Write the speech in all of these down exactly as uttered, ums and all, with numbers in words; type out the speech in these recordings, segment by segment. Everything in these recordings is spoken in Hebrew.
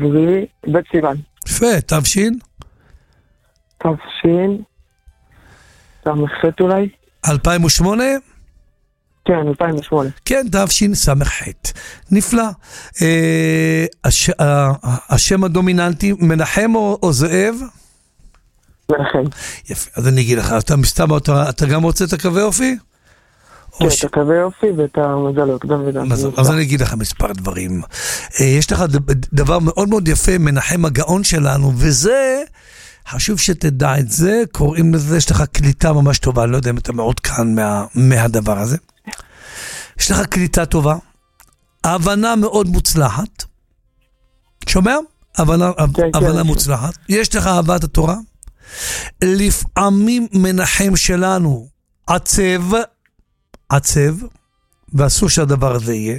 עברי, בית סיוון. יפה, תבשין? תבשין, סמכת אולי? אלפיים ושמונה? כן, אלפיים ושמונה. כן, תבשין סמכת. נפלא. אה, הש, אה, השם הדומיננטי, מנחם או, או זאב? מנחם. יפה, אז אני אגיד לך, אתה מסתם, אתה, אתה גם רוצה את הקווי אופי? כן, את הקווי אופי ואת המזלות, גם וגם. אז, אז אני אגיד לך מספר דברים. אה, יש לך דבר מאוד מאוד יפה, מנחם הגאון שלנו, וזה... חשוב שתדע את זה, קוראים לזה, יש לך קליטה ממש טובה, אני לא יודע אם אתה מאוד כאן מה, מהדבר הזה. יש לך קליטה טובה, הבנה מאוד מוצלחת, שומע? הבנה, כן, הבנה כן, מוצלחת, כן. יש לך אהבת התורה, לפעמים מנחם שלנו עצב, עצב, ואסור שהדבר הזה יהיה,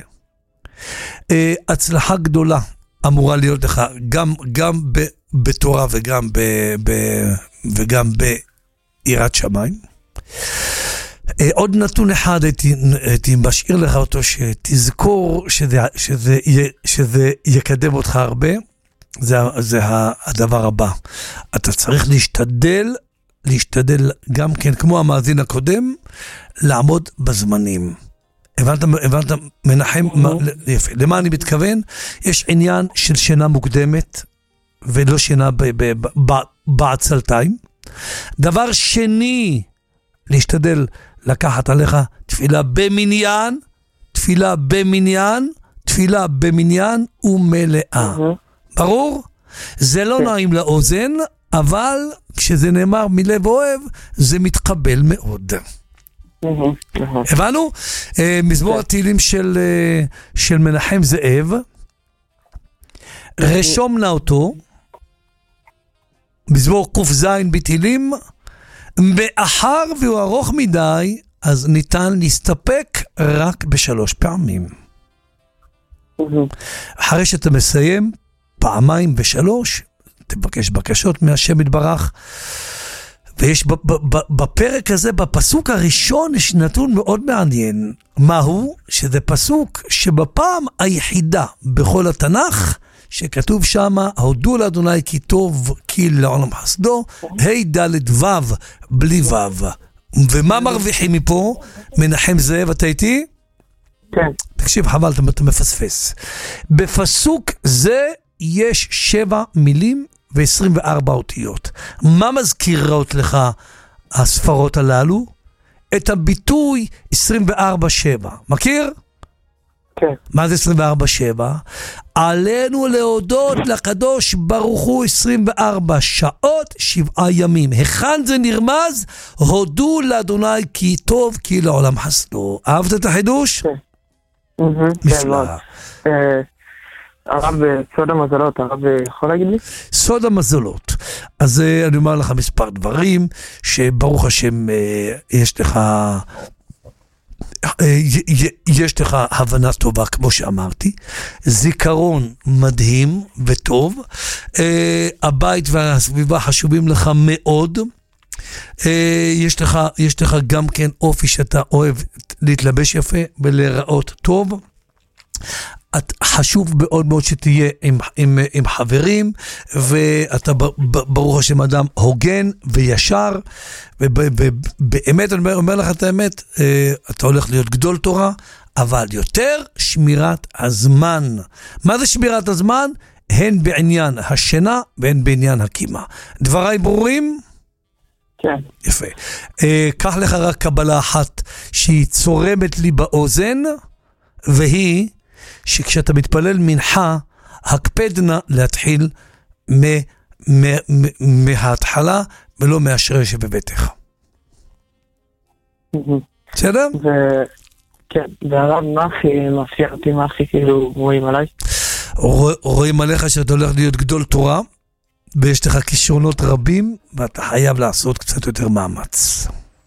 הצלחה גדולה אמורה להיות לך, גם, גם ב... בתורה וגם ב, ב, וגם ביראת שמיים. עוד נתון אחד הייתי, הייתי משאיר לך אותו, שתזכור שזה, שזה, שזה יקדם אותך הרבה. זה, זה הדבר הבא. אתה צריך להשתדל, להשתדל גם כן, כמו המאזין הקודם, לעמוד בזמנים. הבנת, הבנת, מנחם, מה, יפה. למה אני מתכוון? יש עניין של שינה מוקדמת, ולא שינה בעצלתיים. דבר שני, להשתדל לקחת עליך תפילה במניין, תפילה במניין, תפילה במניין ומלאה. ברור? זה לא נעים לאוזן, אבל כשזה נאמר מלב אוהב, זה מתקבל מאוד. הבנו? מזמור התהילים של, של מנחם זאב, רשום נא אותו, מזמור קוף זין בתהילים, מאחר והוא ארוך מדי, אז ניתן להסתפק רק בשלוש פעמים. אחרי שאתה מסיים, פעמיים ושלוש, תבקש בקשות מהשם יתברך, ויש בפרק הזה, בפסוק הראשון, יש נתון מאוד מעניין. מהו? שזה פסוק שבפעם היחידה בכל התנ"ך, שכתוב שם, הודו לאדוני כי טוב, כי לעולם חסדו, ה' ד' ו' בלי ו'. ומה מרוויחים מפה? מנחם זאב, אתה איתי? כן. תקשיב, חבל, אתה מפספס. בפסוק זה יש שבע מילים ו-עשרים וארבע אותיות. מה מזכירות לך הספרות הללו? את הביטוי עשרים וארבע שבע. מכיר? כן. מה זה עשרים וארבע שבע? עלינו להודות לקדוש ברוך הוא עשרים וארבע שעות, שבעה ימים. היכן זה נרמז? הודו לאדוני כי טוב, כי לעולם חסדו. אהבת את החידוש? כן. נפלא. הרב, סוד המזלות, הרב יכול להגיד לי? סוד המזלות. אז אני אומר לך מספר דברים, שברוך השם יש לך... יש לך הבנה טובה, כמו שאמרתי, זיכרון מדהים וטוב, הבית והסביבה חשובים לך מאוד, יש לך, יש לך גם כן אופי שאתה אוהב להתלבש יפה ולראות טוב, את חשוב מאוד מאוד שתהיה עם, עם, עם חברים, ואתה ברוך השם אדם הוגן וישר, ובאמת אני אומר, אומר לך את האמת, אתה הולך להיות גדול תורה, אבל יותר שמירת הזמן. מה זה שמירת הזמן? הן בעניין השינה והן בעניין הקימה. דבריי ברורים? כן. יפה. קח לך רק קבלה אחת שהיא צורמת לי באוזן, והיא שכשאתה מתפלל מנחה, הקפדנה להתחיל מההתחלה ולא מהשרש שבביתך. בסדר? כן, והרב מחי, מפתיע אותי מחי, כאילו רואים עליי? רואים עליך שאתה הולך להיות גדול תורה, ויש לך כישרונות רבים, ואתה חייב לעשות קצת יותר מאמץ.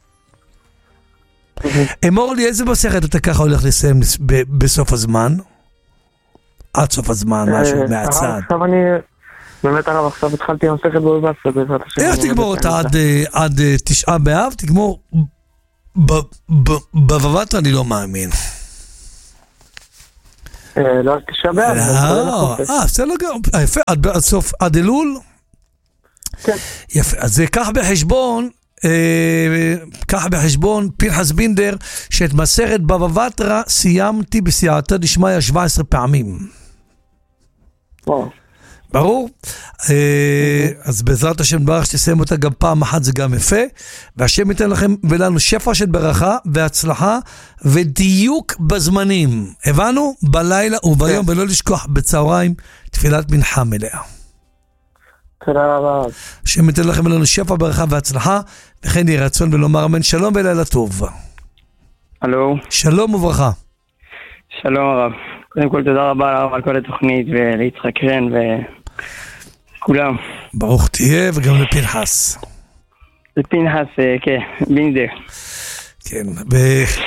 אמור לי, איזה מסכת אתה ככה הולך לסיים בסוף הזמן? עד סוף הזמן, משהו מהצד. עכשיו אני, באמת הרב, עכשיו התחלתי מסכת בבא בתרא בעזרת השם. איך תגמור אותה עד תשעה באב? תגמור בבא בתרא, אני לא מאמין. לא, תשעה באב. אה, בסדר גם, יפה, עד סוף, עד אלול? כן. יפה, אז קח בחשבון, קח בחשבון, פנחס בינדר, שאת מסכת בבא בתרא סיימתי בסייעתא דשמיא שבע עשרה פעמים. וואו. ברור? אז בעזרת השם ברך שתסיים אותה גם פעם אחת, זה גם יפה, והשם ייתן לכם ולנו שפע של ברכה והצלחה ודיוק בזמנים. הבנו? בלילה וביום, ולא לשכוח בצהריים תפילת מנחה מלאה. תודה רבה. השם ייתן לכם ולנו שפע, ברכה והצלחה, וכן יהי רצון ולומר אמן. שלום ולילה טוב. הלו. שלום וברכה. שלום הרב. קודם כל תודה רבה לרב על כל התוכנית וליצחק רן וכולם. ברוך תהיה, וגם לפנחס. לפנחס, כן, בינדר. כן, ב...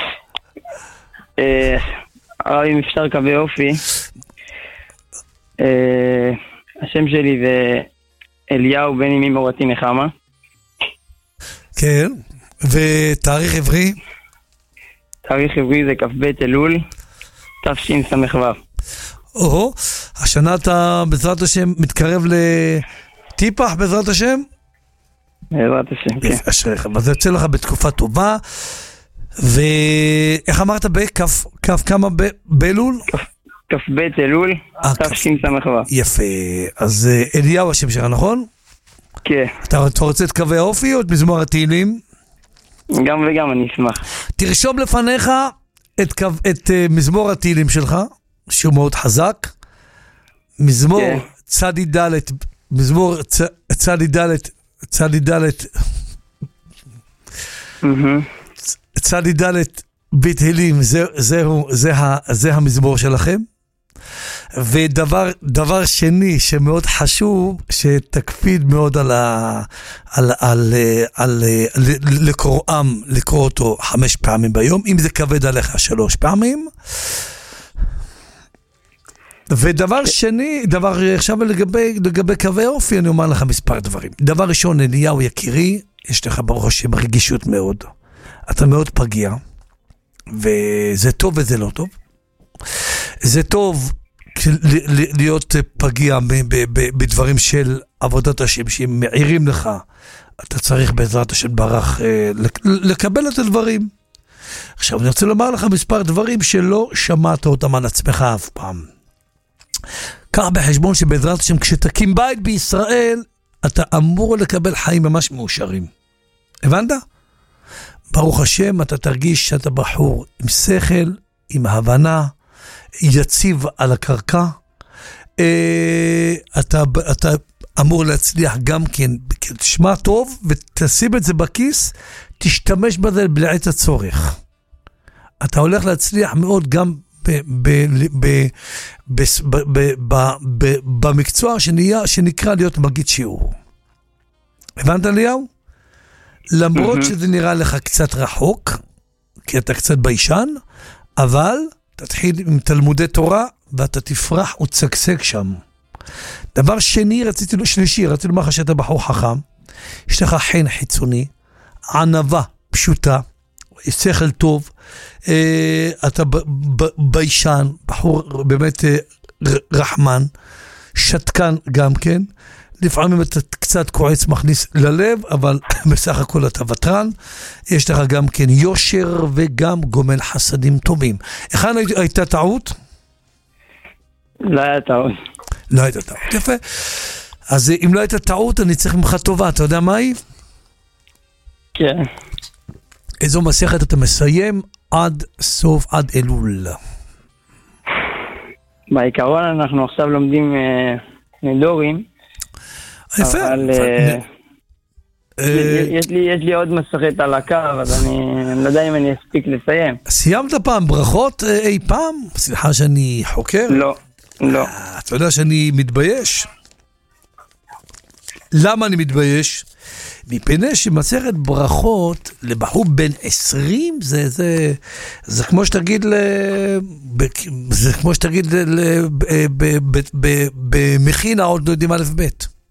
הרב, אם אפשר קווי אופי, השם שלי זה אליהו בן אמי מורתי נחמה. כן, ותאריך עברי? תאריך עברי זה כ"ב אלול תשס"ו. או, השנה אתה בעזרת השם מתקרב לטיפח בעזרת השם? בעזרת השם, כן. אשריך, אבל זה יוצא לך בתקופה טובה. ואיך אמרת בכף, כף כמה באלול? כ"ב אלול תשס"ו. יפה, אז אליהו השם שלך, נכון? כן. אתה רוצה את קווי האופי או את מזמור התהילים? גם וגם, אני אשמח. תרשום לפניך את, קו, את uh, מזמור התהילים שלך, שהוא מאוד חזק. מזמור כן. צדי דלת, מזמור צ, צדי דלת, צדי דלת, mm-hmm. צדי דלת בתהילים, זה, זהו, זה, זה, זה המזמור שלכם. ודבר דבר שני שמאוד חשוב, שתקפיד מאוד על ה, על על על לקרואם, לקרוא אותו חמש פעמים ביום, אם זה כבד עליך שלוש פעמים. ודבר שני, דבר עכשיו לגבי לגבי קווי אופי, אני אומר לך מספר דברים. דבר ראשון, אליהו יקירי, יש לך ברוך השם רגישות מאוד. אתה מאוד פגיע, וזה טוב וזה לא טוב. זה טוב להיות פגיע בדברים של עבודת השם, שהם מעירים לך. אתה צריך בעזרת השם ברך לקבל את הדברים. עכשיו אני רוצה לומר לך מספר דברים שלא שמעת אותם על עצמך אף פעם. קח בחשבון שבעזרת השם כשתקים בית בישראל, אתה אמור לקבל חיים ממש מאושרים. הבנת? ברוך השם, אתה תרגיש שאתה בחור עם שכל, עם הבנה, יציב על הקרקע. אתה, אתה אמור להצליח גם כן, תשמע טוב ותשים את זה בכיס, תשתמש בזה בעת הצורך. אתה הולך להצליח מאוד גם במקצוע שנקרא להיות מגיד שיעור. הבנת אליהו? למרות שזה נראה לך קצת רחוק, כי אתה קצת ביישן, אבל תתחיל עם תלמודי תורה, ואתה תפרח ותשגשג שם. דבר שני, רציתי לו שלישי, רציתי לומר לך שאתה בחור חכם, יש לך חן חיצוני, ענווה פשוטה, שכל טוב, אתה ביישן, בחור באמת רחמן, שתקן גם כן, לפעמים אתה קצת כועץ מכניס ללב, אבל בסך הכל אתה וטרן, יש לך גם כן יושר וגם גומל חסדים טובים. איך הייתה טעות? לא הייתה טעות. לא הייתה טעות, יפה. אז אם לא הייתה טעות, אני צריך ממך טובה, אתה יודע מה היא? כן. איזו מסכת אתה מסיים עד סוף, עד אלול? בעיקרון אנחנו עכשיו לומדים נדורים, יפה. אבל יש לי עוד מסכת על הקו, אז אני לא יודע אם אני אספיק לסיים. סיימת פעם ברכות אי פעם? סליחה שאני חוקר? לא, לא. אתה יודע שאני מתבייש? למה אני מתבייש? מפני שמסכת ברכות לבחור בן עשרים, זה, זה, זה כמו שתגיד ל... זה כמו שתגיד ל... במכינה עוד לא יודעים א' ב'.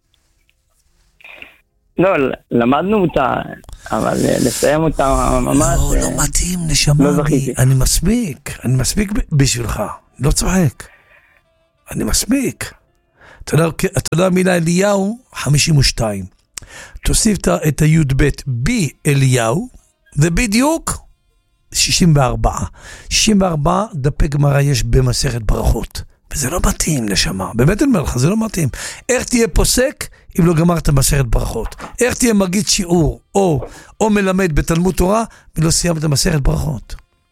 לא, למדנו אותה, אבל לסיים אותה ממש... לא, לא מתאים, נשמה, אני מספיק, אני מספיק בשבילך. לא צוחק. אני מסמיק. אתה יודע, אתה יודע המילה אליהו, חמישים ושתיים. תוסיף את הי"ב בי אליהו, זה בדיוק שישים וארבע. שישים וארבע דפי גמרא יש במסכת ברכות. וזה לא מתאים, נשמה. באמת אני אומר לך, זה לא מתאים. איך תהיה פוסק אם לא גמרת מסכת ברכות? איך תהיה מגיד שיעור או, או מלמד בתלמוד תורה ולא סיימת מסכת ברכות?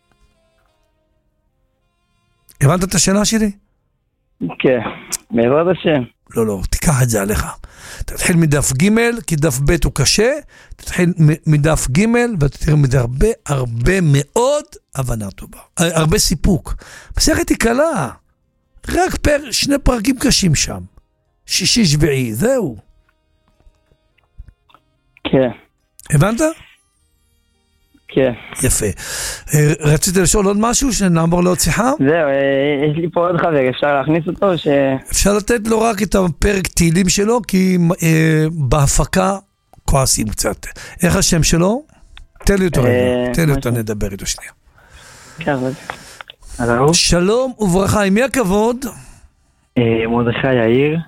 הבנת את השאלה שלי? כן, בעזרת השם. לא, לא, תיקח את זה עליך. תתחיל מדף ג' כי דף ב' הוא קשה, תתחיל מדף ג' ואתה תראה מזה הרבה, הרבה מאוד הבנה טובה. הרבה סיפוק. מסכת היא קלה. רק פר, שני פרקים קשים שם. שישי שביעי, זהו. כן. הבנת? כן. יפה. רציתי לשאול עוד משהו שנעבור לעוד שיחה? זהו, יש לי פה עוד חבר, אפשר להכניס אותו? ש... אפשר לתת לו רק את הפרק תהילים שלו, כי אה, בהפקה כועסים קצת. איך השם שלו? תן לי אותו רגע, תן לי אותו, נדבר איתו שנייה. כן, הלו? שלום וברכה, עם מי הכבוד? מרדכי יאיר.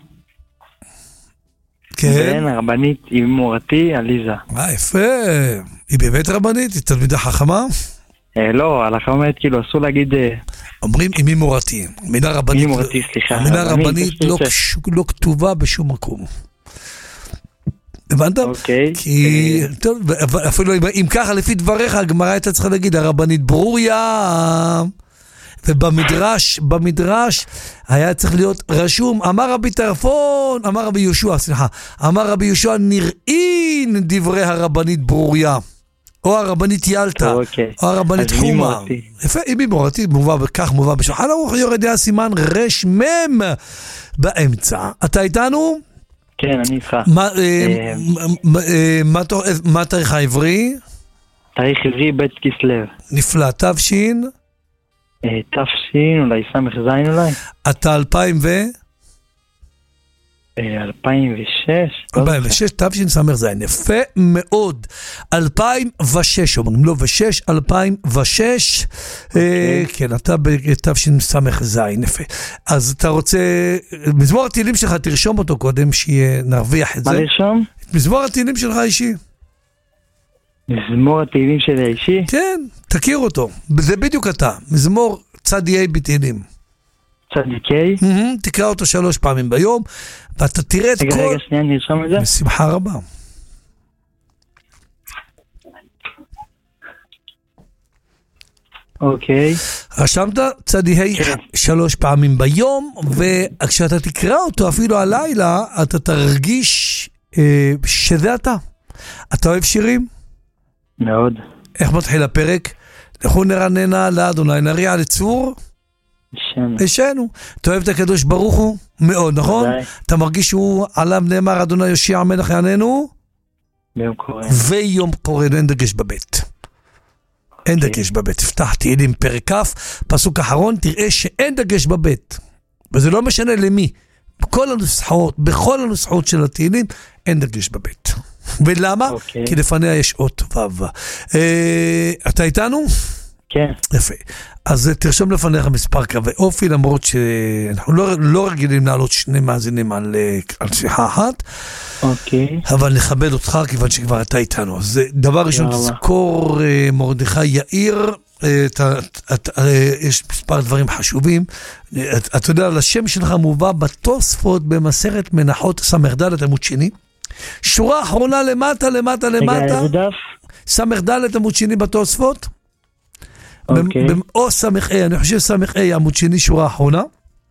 כן. בן הרבנית עם מורתי, עליזה. אה, יפה. היא באמת רבנית? היא תלמידה חכמה? לא, הלכה אומרת, כאילו, אסור להגיד... אומרים עם מורתי. מילה רבנית... עם מורתי, סליחה. מילה רבנית לא כתובה בשום מקום. הבנת? אוקיי. כי... טוב, אפילו אם ככה, לפי דבריך, הגמרא הייתה צריכה להגיד, הרבנית ברוריה... ובמדרש, במדרש היה צריך להיות רשום, אמר רבי טרפון, אמר רבי יהושע, סליחה, אמר רבי יהושע, נראין דברי הרבנית ברוריה, או הרבנית ילתה, או הרבנית חומה. יפה, אם היא מורתי, מובא בכך, מובא בשולחן ערוך, יורד היה סימן רש מם באמצע. אתה איתנו? כן, אני איתך. מה תאריך העברי? תאריך עברי בית כסלו. נפלא, תבשין? תפשין, אולי סמך זין אולי. אתה אלפיים ו? אלפיים ושש. אלפיים ושש, תפשין סמך זין. יפה מאוד. אלפיים ושש, אומרים לא ושש, אלפיים ושש. כן, אתה בתפשין סמך זין. יפה. אז אתה רוצה, מזמור התהילים שלך, תרשום אותו קודם, שנרוויח את זה. מה לרשום? מזמור התהילים שלך אישי. מזמור התהילים של האישי? כן, תכיר אותו. זה בדיוק אתה. מזמור צדיעי בתהילים. צדיקי? תקרא אותו שלוש פעמים ביום, ואתה תראה את כל... רגע, רגע, שנייה, נרשום את זה? בשמחה רבה. אוקיי. רשמת צדיעי שלוש פעמים ביום, וכשאתה תקרא אותו אפילו הלילה, אתה תרגיש שזה אתה. אתה אוהב שירים? מאוד. איך מתחיל הפרק? לכו נרננה לאדוני, נריע לצור? ישנו. ישנו. אתה אוהב את הקדוש ברוך הוא? מאוד, נכון? ודאי. אתה מרגיש שהוא עליו נאמר אדוני יושיע מלך יעננו? ביום קורן. ויום קורן, אין דגש בבית. אין דגש בבית. תפתח תהילים פרק כ', פסוק אחרון, תראה שאין דגש בבית. וזה לא משנה למי. בכל הנוסחאות, בכל הנוסחאות של התהילים, אין דגש בבית. ולמה? אוקיי. כי לפניה יש אות וו. אה, אתה איתנו? כן. יפה. אז תרשום לפניך מספר קווי אופי, למרות שאנחנו לא, לא רגילים לעלות שני מאזינים על, על שיחה אחת. אוקיי. אבל נכבד אותך כיוון שכבר אתה איתנו. אז דבר ראשון, תזכור מרדכי יאיר, אתה, אתה, יש מספר דברים חשובים. אתה, אתה יודע, לשם שלך מובא בתוספות במסכת מנחות סמך ד' עמוד שני. שורה אחרונה למטה, למטה, למטה. רגע, איזה דף? סמך ד' עמוד שני בתוספות. אוקיי. או סמך A, אני חושב סמך A, עמוד שני, שורה אחרונה.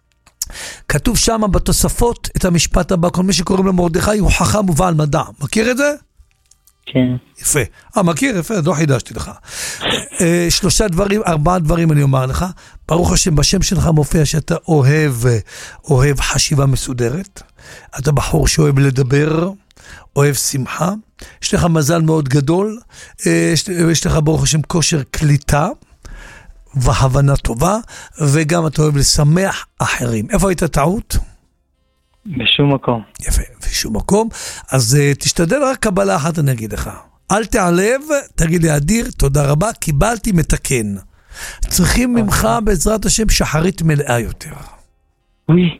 כתוב שם בתוספות את המשפט הבא, כל מי שקוראים לו מרדכי הוא חכם ובעל מדע. מכיר את זה? כן. יפה. אה, מכיר? יפה, לא חידשתי לך. שלושה דברים, ארבעה דברים אני אומר לך. ברוך השם, בשם שלך מופיע שאתה אוהב, אוהב חשיבה מסודרת. אתה בחור שאוהב לדבר, אוהב שמחה. יש לך מזל מאוד גדול. יש, יש לך ברוך השם כושר קליטה. והבנה טובה, וגם אתה אוהב לשמח אחרים. איפה הייתה טעות? בשום מקום. יפה, בשום מקום. אז uh, תשתדל רק קבלה אחת אני אגיד לך. אל תעלב, תגיד לי אדיר, תודה רבה, קיבלתי מתקן. צריכים ממך בעזרת השם שחרית מלאה יותר. אוי.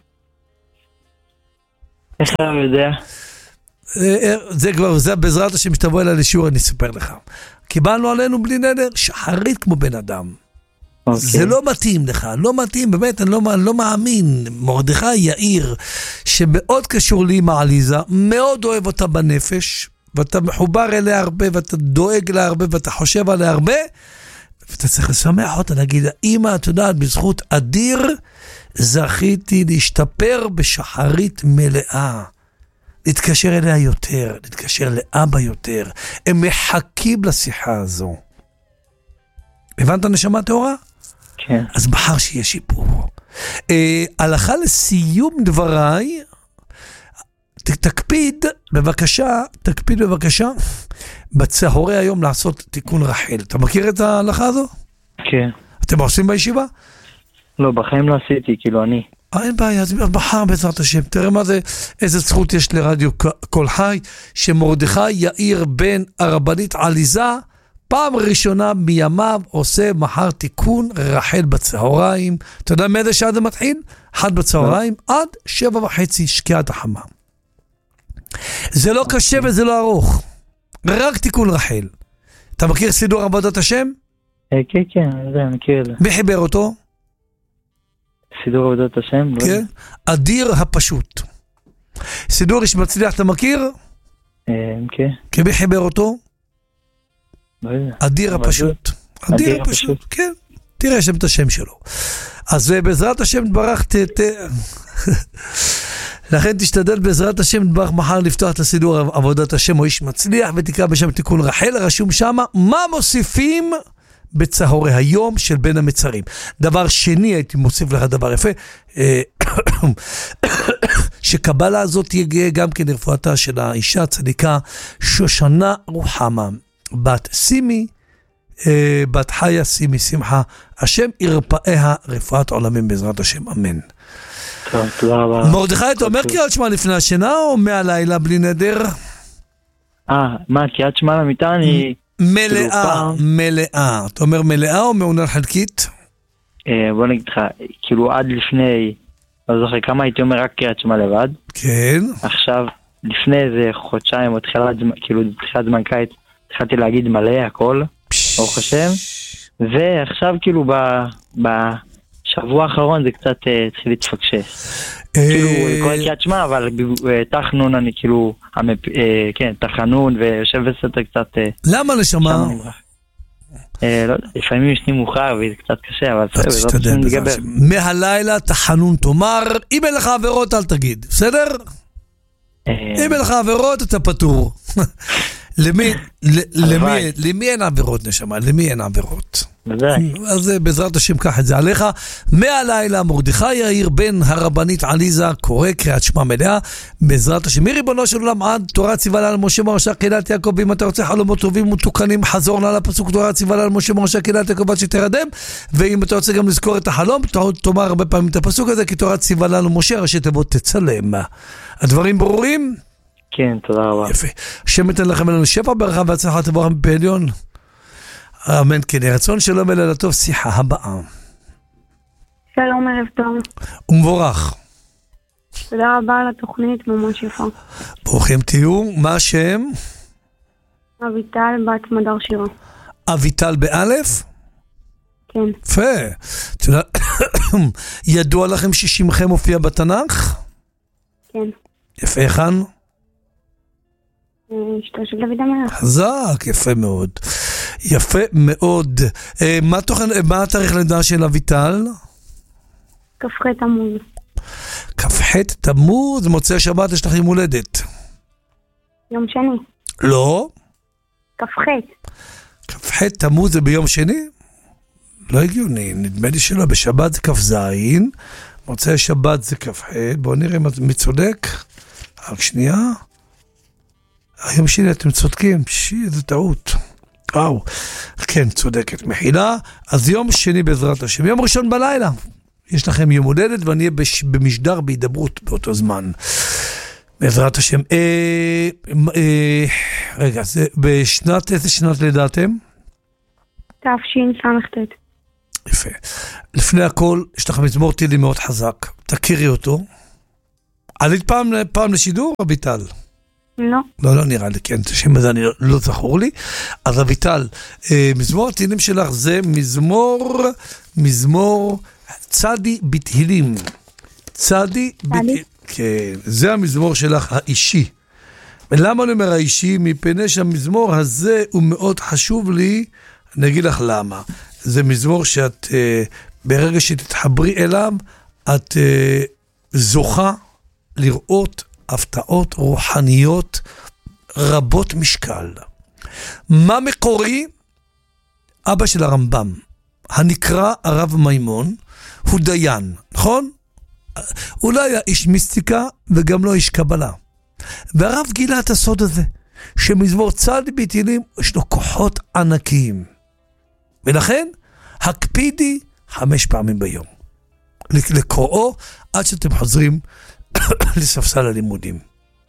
איך אתה יודע? זה כבר, זה בעזרת השם שתבוא אליי לשיעור, אני אספר לך. קיבלנו עלינו בלי נדר שחרית כמו בן אדם. זה לא מתאים לך, לא מתאים, באמת, אני לא, לא מאמין. מרדכי יאיר, שמאוד קשור לי עם עליזה, מאוד אוהב אותה בנפש, ואתה מחובר אליה הרבה, ואתה דואג לה הרבה, ואתה חושב עליה הרבה, ואתה צריך לשמח אותה, להגיד, אמא, את יודעת, בזכות אדיר, זכיתי להשתפר בשחרית מלאה. להתקשר אליה יותר, להתקשר לאבא יותר. הם מחכים לשיחה הזו. הבנת נשמה תאורה? כן. אז בחר שיהיה שיפור. אה, הלכה לסיום דבריי, ת, תקפיד בבקשה, תקפיד בבקשה, בצהרי היום לעשות תיקון רחל. אתה מכיר את ההלכה הזו? כן. אתם עושים בישיבה? לא, בחיים לא עשיתי, כאילו אני. אה, אין בעיה, אז בחר בעזרת השם. תראה מה זה, איזה זכות יש לרדיו כל חי, שמרדכי יאיר בן הרבנית עליזה, פעם ראשונה מימיו עושה מחר תיקון רחל בצהריים. אתה יודע מאיזה שעה זה מתחיל? אחד בצהריים עד שבע וחצי שקיעת החמה. זה לא קשה וזה לא ארוך. רק תיקון רחל. אתה מכיר סידור עבודת השם? כן, כן, אני מכיר את זה. מי חיבר אותו? סידור עבודת השם? כן. אדיר הפשוט. סידור איש מצליח, אתה מכיר? כן. כן, מי חיבר אותו? אדיר הפשוט. אדיר הפשוט, כן. תראה שם את השם שלו. אז בעזרת השם תברך, לכן תשתדל בעזרת השם תברך מחר לפתוח את הסידור עבודת השם או איש מצליח, ותקרא בשם תיקון רחל, רשום שמה, מה מוסיפים בצהרי היום של בין המצרים. דבר שני, הייתי מוסיף לך דבר יפה, שקבלה הזאת תהיה גם כן רפואתה של האישה הצדיקה שושנה רוחמה, בת סימי, בת חיה סימי שמחה, השם ירפאיה רפואת עולמים בעזרת השם, אמן. טוב, תודה רבה. מרדכי, אתה אומר קריאת שמע לפני השינה או מהלילה בלי נדר? אה, מה, קריאת שמע למיטה אני... מלאה, מלאה. אתה אומר מלאה או מעונה חלקית? בוא נגיד לך, כאילו עד לפני, לא זוכר כמה הייתי אומר רק קריאת שמע לבד. כן. עכשיו, לפני איזה חודשיים או תחילת זמן, כאילו תחילת זמן קיץ, התחלתי להגיד מלא הכל, ברוך השם, ועכשיו כאילו בשבוע האחרון זה קצת התחיל להתפקשש. כאילו, קורא קריאת שמע, אבל תחנון אני כאילו, כן, תחנון ויושב בסתר קצת... למה לשמה? לא יודע, לפעמים יש לי מאוחר וזה קצת קשה, אבל זאת צריכים לגבר. מהלילה תחנון תאמר, אם אין לך עבירות אל תגיד, בסדר? אם אין לך עבירות אתה פטור. למי, למי, למי אין עבירות נשמה? למי אין עבירות? אז בעזרת השם קח את זה עליך. מהלילה מרדכי יאיר בן הרבנית עליזה קורא קריאת שמע מלאה בעזרת השם. מריבונו של עולם עד תורה ציווה לה על משה מורשה קהילת יעקב, אם אתה רוצה חלומות טובים ומתוקנים חזור לה לפסוק תורה ציווה לה על משה מורשה קהילת יעקב עד שתרדם, ואם אתה רוצה גם לזכור את החלום תאמר הרבה פעמים את הפסוק הזה, כי תורה ציווה לה על משה ראשי תיבות תצלם. הדברים ברורים? כן, תודה רבה. יפה. השם ייתן לכם אלינו שפע ברכה והצלחה תבורך בעליון. אמן. כן, רצון שלום אלה לטוב. שיחה הבאה. שלום, ערב טוב. ומבורך. תודה רבה על התוכנית, ממש יפה. ברוכים תהיו. מה השם? אביטל, בת מדר שירה. אביטל באלף? כן. יפה. ידוע לכם ששמכם מופיע בתנ"ך? כן. יפה, היכן? אשתו של דוד המלך. חזק, יפה מאוד. יפה מאוד. מה תוכן, מה התאריך לידה של אביטל? כ"ח תמוז. כ"ח תמוז, מוצאי שבת, יש לך יום הולדת. יום שני. לא. כ"ח. כ"ח תמוז זה ביום שני? לא הגיוני, נדמה לי שלא, בשבת זה כ"ז, מוצאי שבת זה כ"ח, בואו נראה מי צודק. רק שנייה. היום שני אתם צודקים, שי, זה טעות. וואו, כן, צודקת, מחילה. אז יום שני בעזרת השם, יום ראשון בלילה, יש לכם יום הולדת ואני אהיה בש... במשדר בהידברות באותו זמן. בעזרת השם. אה, אה, רגע, זה בשנת, איזה שנת לדעתם? תשס"ט. יפה. לפני הכל, יש לך מזמור תהילים מאוד חזק. תכירי אותו. עלית פעם, פעם לשידור, אביטל? לא. לא, לא נראה לי, כן, את השם הזה אני לא, לא זכור לי. אז אביטל, מזמור התהילים שלך זה מזמור, מזמור צדי בתהילים. צדי בתהילים. כן, זה המזמור שלך האישי. ולמה אני אומר האישי? מפני שהמזמור הזה הוא מאוד חשוב לי, אני אגיד לך למה. זה מזמור שאת, ברגע שתתחברי אליו, את זוכה לראות הפתעות רוחניות רבות משקל. מה מקורי? אבא של הרמב"ם, הנקרא הרב מימון, הוא דיין, נכון? הוא לא היה איש מיסטיקה וגם לא איש קבלה. והרב גילה את הסוד הזה, שמזמור צדי בתהילים יש לו כוחות ענקיים. ולכן, הקפידי חמש פעמים ביום. לקרואו עד שאתם חוזרים לספסל הלימודים.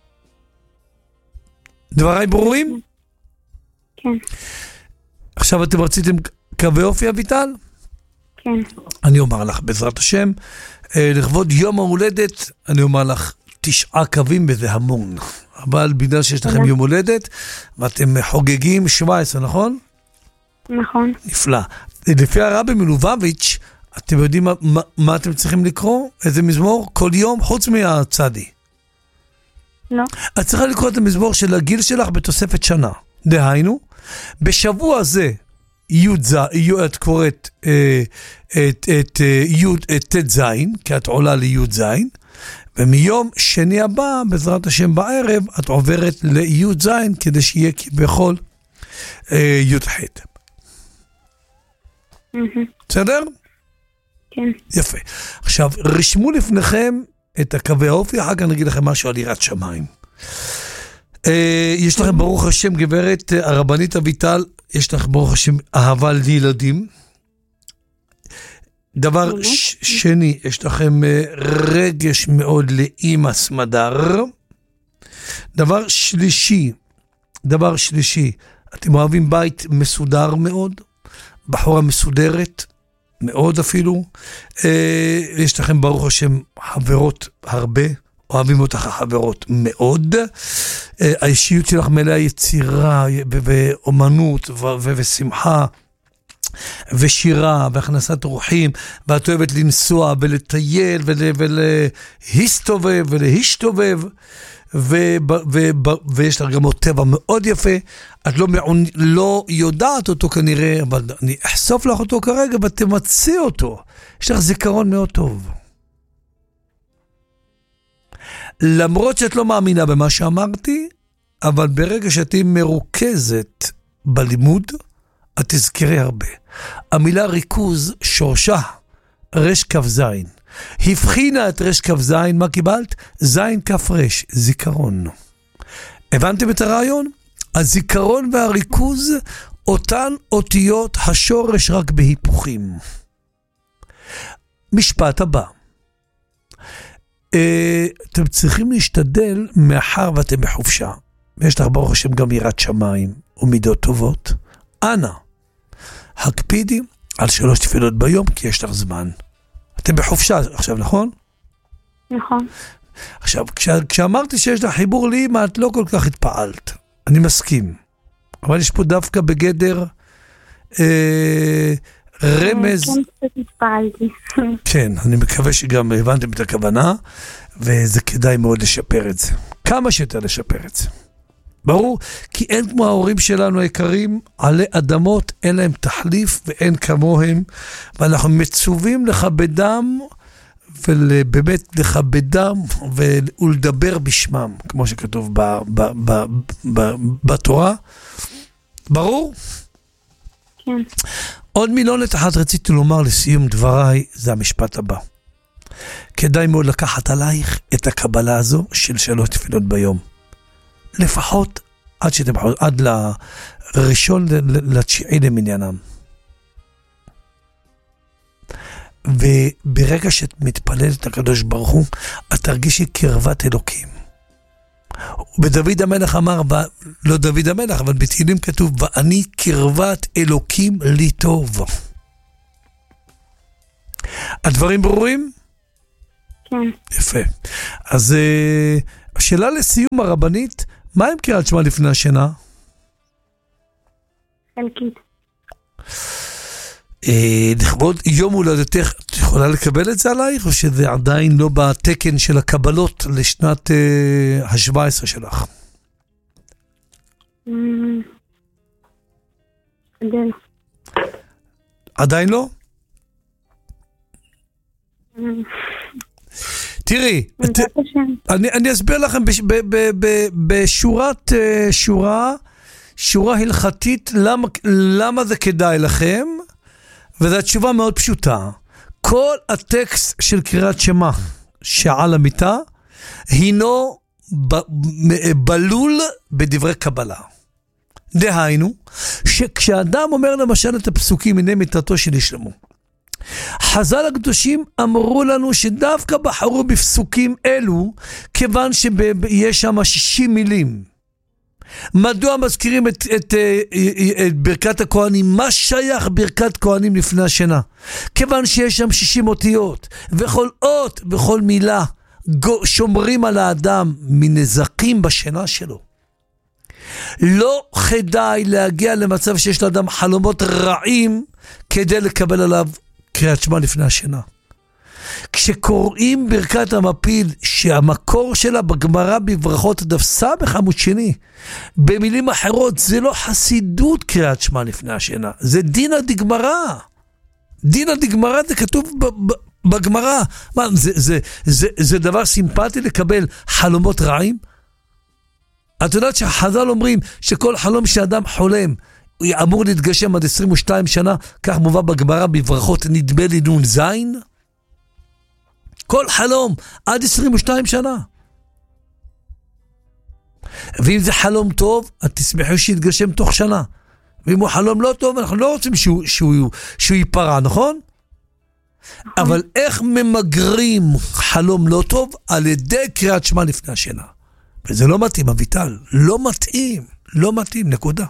דבריי ברורים? כן. עכשיו אתם רציתם קווי אופי, אביטל? כן. אני אומר לך, בעזרת השם, לכבוד יום ההולדת, אני אומר לך, תשעה קווים בזה המון. אבל בגלל שיש לכם יום הולדת, ואתם חוגגים שבע עשרה, נכון? נכון. נפלא. לפי הרבי מלובביץ', אתם יודעים מה, מה, מה אתם צריכים לקרוא? איזה מזמור? כל יום, חוץ מהצדי. לא. את צריכה לקרוא את המזמור של הגיל שלך בתוספת שנה. דהיינו, בשבוע הזה, י' את קוראת אה, את, את, י', את ת' זין, כי את עולה לי' זין, ומיום שני הבא, בעזרת השם בערב, את עוברת לי' זין, כדי שיהיה כביכול אה, י' ח'. בסדר? כן. יפה. עכשיו, רשמו לפניכם את הקווי האופי, אחר כך נגיד לכם משהו על יראת שמיים. אה, יש לכם ברוך השם, גברת הרבנית אביטל, יש לך ברוך השם אהבה לילדים. דבר ש- שני, יש לכם רגש מאוד לאמא סמדר. דבר שלישי, דבר שלישי, אתם אוהבים בית מסודר מאוד, בחורה מסודרת, מאוד אפילו. אה, יש לכם ברוך השם חברות הרבה, אוהבים אותך החברות מאוד. אה, האישיות שלך מלאה יצירה ואומנות ו- ו- ושמחה ושירה והכנסת רוחים, ואת אוהבת לנסוע ולטייל ול- ולהסתובב ולהשתובב, ו- ו- ו- ויש לך גם עוד טבע מאוד יפה. את לא, מעונ... לא יודעת אותו כנראה, אבל אני אחשוף לך אותו כרגע ותמציא אותו. יש לך זיכרון מאוד טוב. למרות שאת לא מאמינה במה שאמרתי, אבל ברגע שאת מרוכזת בלימוד, את תזכרי הרבה. המילה ריכוז שורשה רש כף זין. הבחינה את רש כף זין, מה קיבלת? זין כף רש, זיכרון. הבנתם את הרעיון? הזיכרון והריכוז, אותן אותיות השורש רק בהיפוכים. משפט הבא. אתם צריכים להשתדל מאחר ואתם בחופשה. יש לך ברוך השם גם יראת שמיים ומידות טובות. אנא, הקפידי על שלוש תפילות ביום, כי יש לך זמן. אתם בחופשה עכשיו, נכון? נכון. עכשיו, כשה, כשאמרתי שיש לך חיבור לאמא, את לא כל כך התפעלת. אני מסכים. אבל יש פה דווקא בגדר אה, רמז... כן, קצת התפעלתי. כן, אני מקווה שגם הבנתם את הכוונה, וזה כדאי מאוד לשפר את זה. כמה שיותר לשפר את זה. ברור, כי אין כמו ההורים שלנו היקרים, עלי אדמות, אין להם תחליף ואין כמוהם, ואנחנו מצווים לכבדם, ובאמת לכבדם ולדבר בשמם, כמו שכתוב ב, ב, ב, ב, בתורה. ברור? כן. עוד מילונת אחת רציתי לומר לסיום דבריי, זה המשפט הבא. כדאי מאוד לקחת עלייך את הקבלה הזו של שלוש תפילות ביום. לפחות עד שאתם עד לראשון לתשיעי למניינם. וברגע שאת מתפללת הקדוש ברוך הוא, את תרגישי קרבת אלוקים. בדוד המלך אמר, לא דוד המלך, אבל בתהילים כתוב, ואני קרבת אלוקים לי טוב. הדברים ברורים? כן. יפה. אז uh, השאלה לסיום הרבנית, מה עם קריאת שמע לפני השינה? חלקית. לכבוד יום הולדתך, את יכולה לקבל את זה עלייך, או שזה עדיין לא בתקן של הקבלות לשנת ה-שבע עשרה שלך? עדיין. עדיין לא? תראי, אני אסביר לכם בשורת שורה, שורה הלכתית, למה זה כדאי לכם, וזו התשובה מאוד פשוטה. כל הטקסט של קריאת שמע שעל המיטה, הינו בלול בדברי קבלה. דהיינו, שכשאדם אומר למשל את הפסוקים, הנה מיתתו של שלמה, חז"ל הקדושים אמרו לנו שדווקא בחרו בפסוקים אלו, כיוון שיש שם שישים מילים. מדוע מזכירים את, את, את, את ברכת הכהנים? מה שייך ברכת כהנים לפני השינה? כיוון שיש שם שישים אותיות, וכל אות וכל מילה שומרים על האדם מנזקים בשינה שלו. לא כדאי להגיע למצב שיש לאדם חלומות רעים כדי לקבל עליו קריאת שמע לפני השינה. כשקוראים ברכת המפיל, שהמקור שלה בגמרא בברכות דף סמך עמוד שני, במילים אחרות, זה לא חסידות קריאת שמע לפני השינה, זה דינא דגמרא. דינא דגמרא זה כתוב בגמרא. מה, זה, זה, זה, זה דבר סימפטי לקבל חלומות רעים? את יודעת שהחז"ל אומרים שכל חלום שאדם חולם אמור להתגשם עד עשרים ושתיים שנה, כך מובא בגמרא בברכות נדמה לי נון זין. כל חלום עד עשרים ושתיים שנה. ואם זה חלום טוב, את תשמחו שיתגשם תוך שנה. ואם הוא חלום לא טוב, אנחנו לא רוצים שהוא, שהוא, שהוא ייפרע, נכון? אבל איך ממגרים חלום לא טוב? על ידי קריאת שמע לפני השינה. וזה לא מתאים, אביטל. לא מתאים. לא מתאים, נקודה.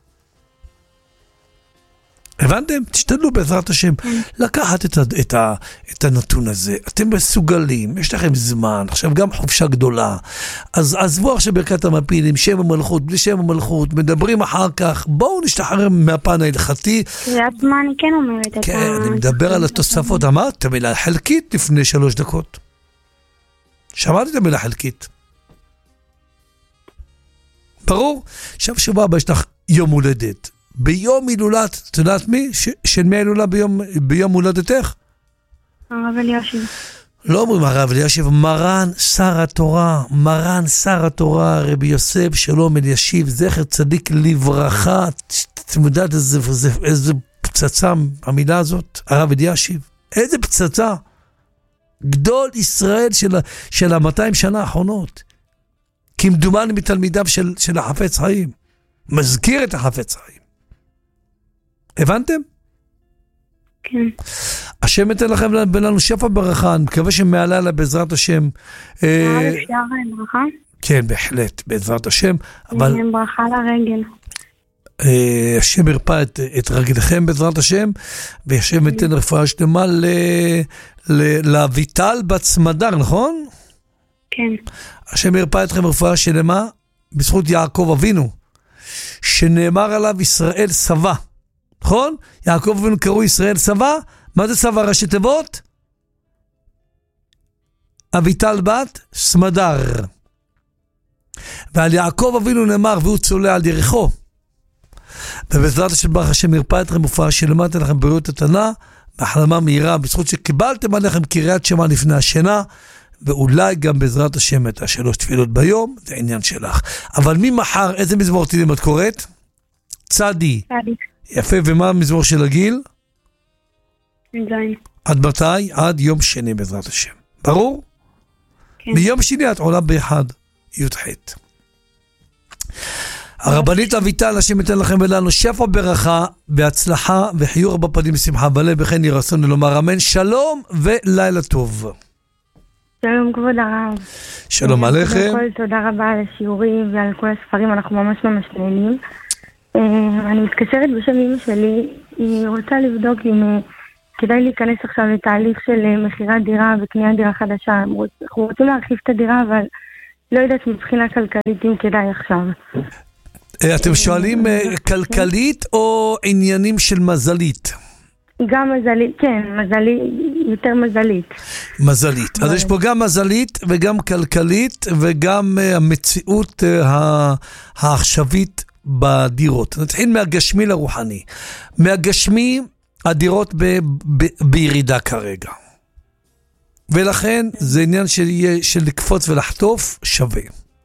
הבנתם? תשתדלו בעזרת השם לקחת את, ה, את, ה, את הנתון הזה. אתם מסוגלים, יש לכם זמן, עכשיו גם חופשה גדולה. אז עזבו עכשיו ברכת המפיל עם שם המלכות, בלי שם המלכות, מדברים אחר כך, בואו נשתחרר מהפן ההלכתי. קריאת שמע אני כן אומרת. כן, אני מדבר על התוספות. אמרת את המילה חלקית לפני שלוש דקות. שמעתי את המילה חלקית. ברור? עכשיו שבוע הבא יש לך יום הולדת. ביום הילולת, את יודעת מי? ש, של מי הילולה ביום, ביום הולדתך? הרב אלישיב. לא אומרים הרב אלישיב, מרן שר התורה, מרן שר התורה, רבי יוסף שלום אלישיב, זכר צדיק לברכה. אתם יודעת איזה, איזה, איזה פצצה המילה הזאת? הרב אלישיב. איזה פצצה. גדול ישראל של, של ה-מאתיים שנה האחרונות. כמדומני מתלמידיו של, של החפץ חיים. מזכיר את החפץ חיים. הבנתם? כן. השם ייתן לכם לנו שפע ברכה, אני מקווה שמעלה לה בעזרת השם. אפשר ברכה? כן, בהחלט, בעזרת השם. אבל ברכה לרגל. השם ירפא את, את רגלכם בעזרת השם, והשם ייתן רפואה שלמה לאביטל בת סמדר, נכון? כן. השם ירפא אתכם רפואה שלמה בזכות יעקב אבינו, שנאמר עליו ישראל סבא. נכון? יעקב אבינו קראו ישראל סבא. מה זה סבא ראשי תיבות? אביטל בת סמדר. ועל יעקב אבינו נאמר והוא צולע על יריחו. ובעזרת השם ברוך השם ירפא אתכם רפואה שלמה, ייתן לכם בריאות איתנה והחלמה מהירה, בזכות שקיבלתם עליכם קריאת שמע לפני השינה, ואולי גם בעזרת השם את השלוש תפילות ביום, זה עניין שלך. אבל ממחר איזה מזמור תהילים את קוראת? צדי. צדי. יפה, ומה המזמור של הגיל? זין. עד מתי? עד יום שני בעזרת השם. ברור? כן. ביום שני את עולה באחד, י"ח. הרבנית אביטל, השם ייתן לכם ולנו שפע ברכה, בהצלחה וחיוך בפנים שמחה ולב, וכן יהי רצון לומר אמן. שלום ולילה טוב. שלום כבוד הרב. שלום עליכם. קודם כל תודה רבה על השיעורים ועל כל הספרים, אנחנו ממש ממש נהנים. אני מתקשרת בשם אמא שלי, היא רוצה לבדוק אם כדאי להיכנס עכשיו לתהליך של מחירת דירה וקניית דירה חדשה. אנחנו רוצים להרחיב את הדירה, אבל לא יודעת מבחינה כלכלית אם כדאי עכשיו. אתם שואלים כלכלית או עניינים של מזלית? גם מזלית, כן, מזלית, יותר מזלית. מזלית. אז יש פה גם מזלית וגם כלכלית וגם המציאות העכשווית בדירות. נתחיל מהגשמי לרוחני. מהגשמי, הדירות ב, ב, בירידה כרגע. ולכן זה עניין של, של לקפוץ ולחטוף שווה.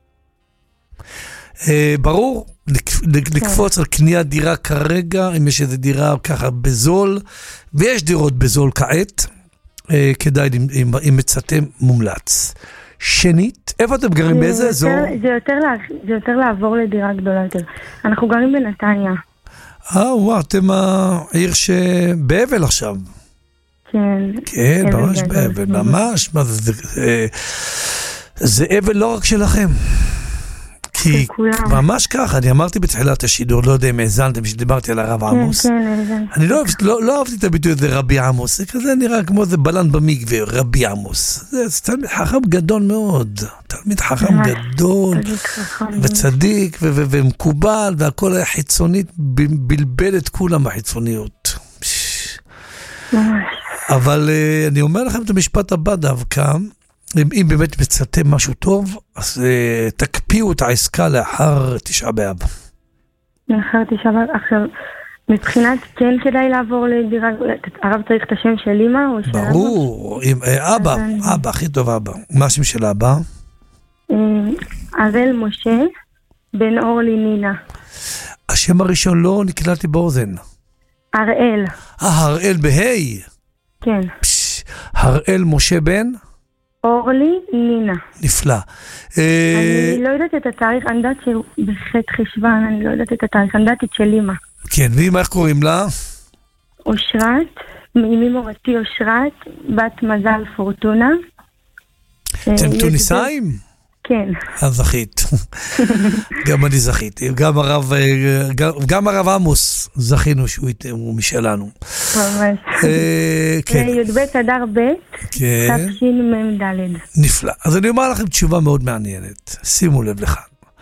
אה, ברור, לקפוץ על קניית דירה כרגע, אם יש איזו דירה ככה בזול, ויש דירות בזול כעת, אה, כדאי, אם, אם מצאתם, מומלץ. שנית, איפה אתם גרים? באיזה אזור? זה יותר, זה יותר לעבור לדירה גדולה יותר. אנחנו גרים בנתניה. אה, וואו, אתם העיר שבאבל עכשיו. כן. כן, ממש באבל, ממש. זה אבל לא רק שלכם. כי ממש ככה, אני אמרתי בתחילת השידור, לא יודע אם האזנתם שדיברתי על הרב עמוס. כן, כן, האזנתי. אני לא אהבתי את הביטוי הזה רבי עמוס, זה כזה נראה כמו זה בלן במקווה, רבי עמוס. זה תלמיד חכם גדול מאוד, תלמיד חכם גדול, וצדיק ומקובל, והכל היה חיצונית, בלבל את כולם החיצוניות. אבל אני אומר לכם את המשפט הבא דווקא, אם, אם באמת מצאתם משהו טוב, אז uh, תקפיאו את העסקה לאחר תשעה באב. לאחר תשעה באב. עכשיו, מבחינת כן כדאי לעבור לדירה, הרב צריך את השם של אמא או של אבא? ברור, עם, אה, אבא, אז... אבא, הכי טוב אבא. מה השם של אבא? הראל משה, בן אורלי נינה. השם הראשון לא נקלעתי באוזן. הראל. אה, הראל בהי. כן. פש, הראל משה בן? אורלי נינה. נפלא. אני לא יודעת את התאריך, אני יודעת שהוא בחטא חשבן, אני לא יודעת את התאריך, אני יודעת את של אמא. כן, ואמא איך קוראים לה? אושרת, אמי מורתי אושרת, בת מזל פורטונה. אתם טוניסאים? כן. אז זכית. גם אני זכיתי. גם הרב, גם הרב עמוס זכינו שהוא משלנו. ממש. י"ב אדר ב' תשמ"ד. נפלא. אז אני אומר לכם תשובה מאוד מעניינת. שימו לב לכאן.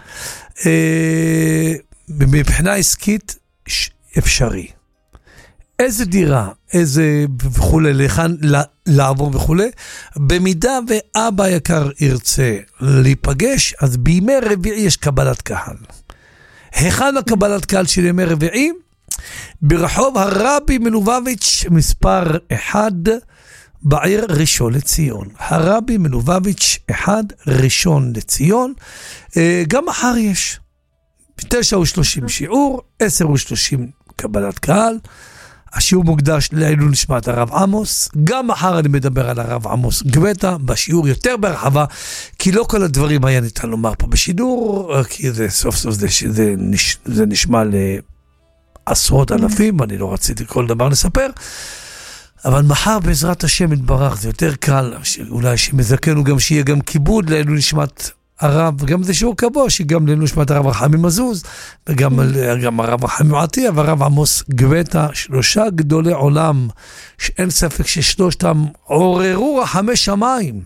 מבחינה עסקית אפשרי. איזה דירה, איזה וכולי, לכאן לעבור וכולי, במידה ואבא יקר ירצה להיפגש, אז בימי רביעי יש קבלת קהל. היכן הקבלת קהל של ימי רביעי? ברחוב הרבי מלובביץ' מספר אחד בעיר ראשון לציון. הרבי מלובביץ' אחד ראשון לציון, גם מחר יש. תשע ושלושים שיעור, עשר ושלושים קבלת קהל, השיעור מוקדש לעילוי נשמת הרב עמוס. גם מחר אני מדבר על הרב עמוס גבטה, בשיעור יותר ברחבה, כי לא כל הדברים היה ניתן לומר פה בשידור, כי זה סוף סוף זה, זה, נש, זה נשמע לעשרות אלפים, אני לא רציתי כל דבר לספר, אבל מחר בעזרת השם יתברך, זה יותר קל, אולי שמזכנו גם שיהיה גם כיבוד לעילוי נשמת הרב, גם זה שיעור קבוע, שגם לעילוי נשמת הרב רחמים מזוז, וגם גם הרב רחמים עטיה, והרב עמוס גבטה, שלושה גדולי עולם, שאין ספק ששלושתם עוררו רחמי שמיים.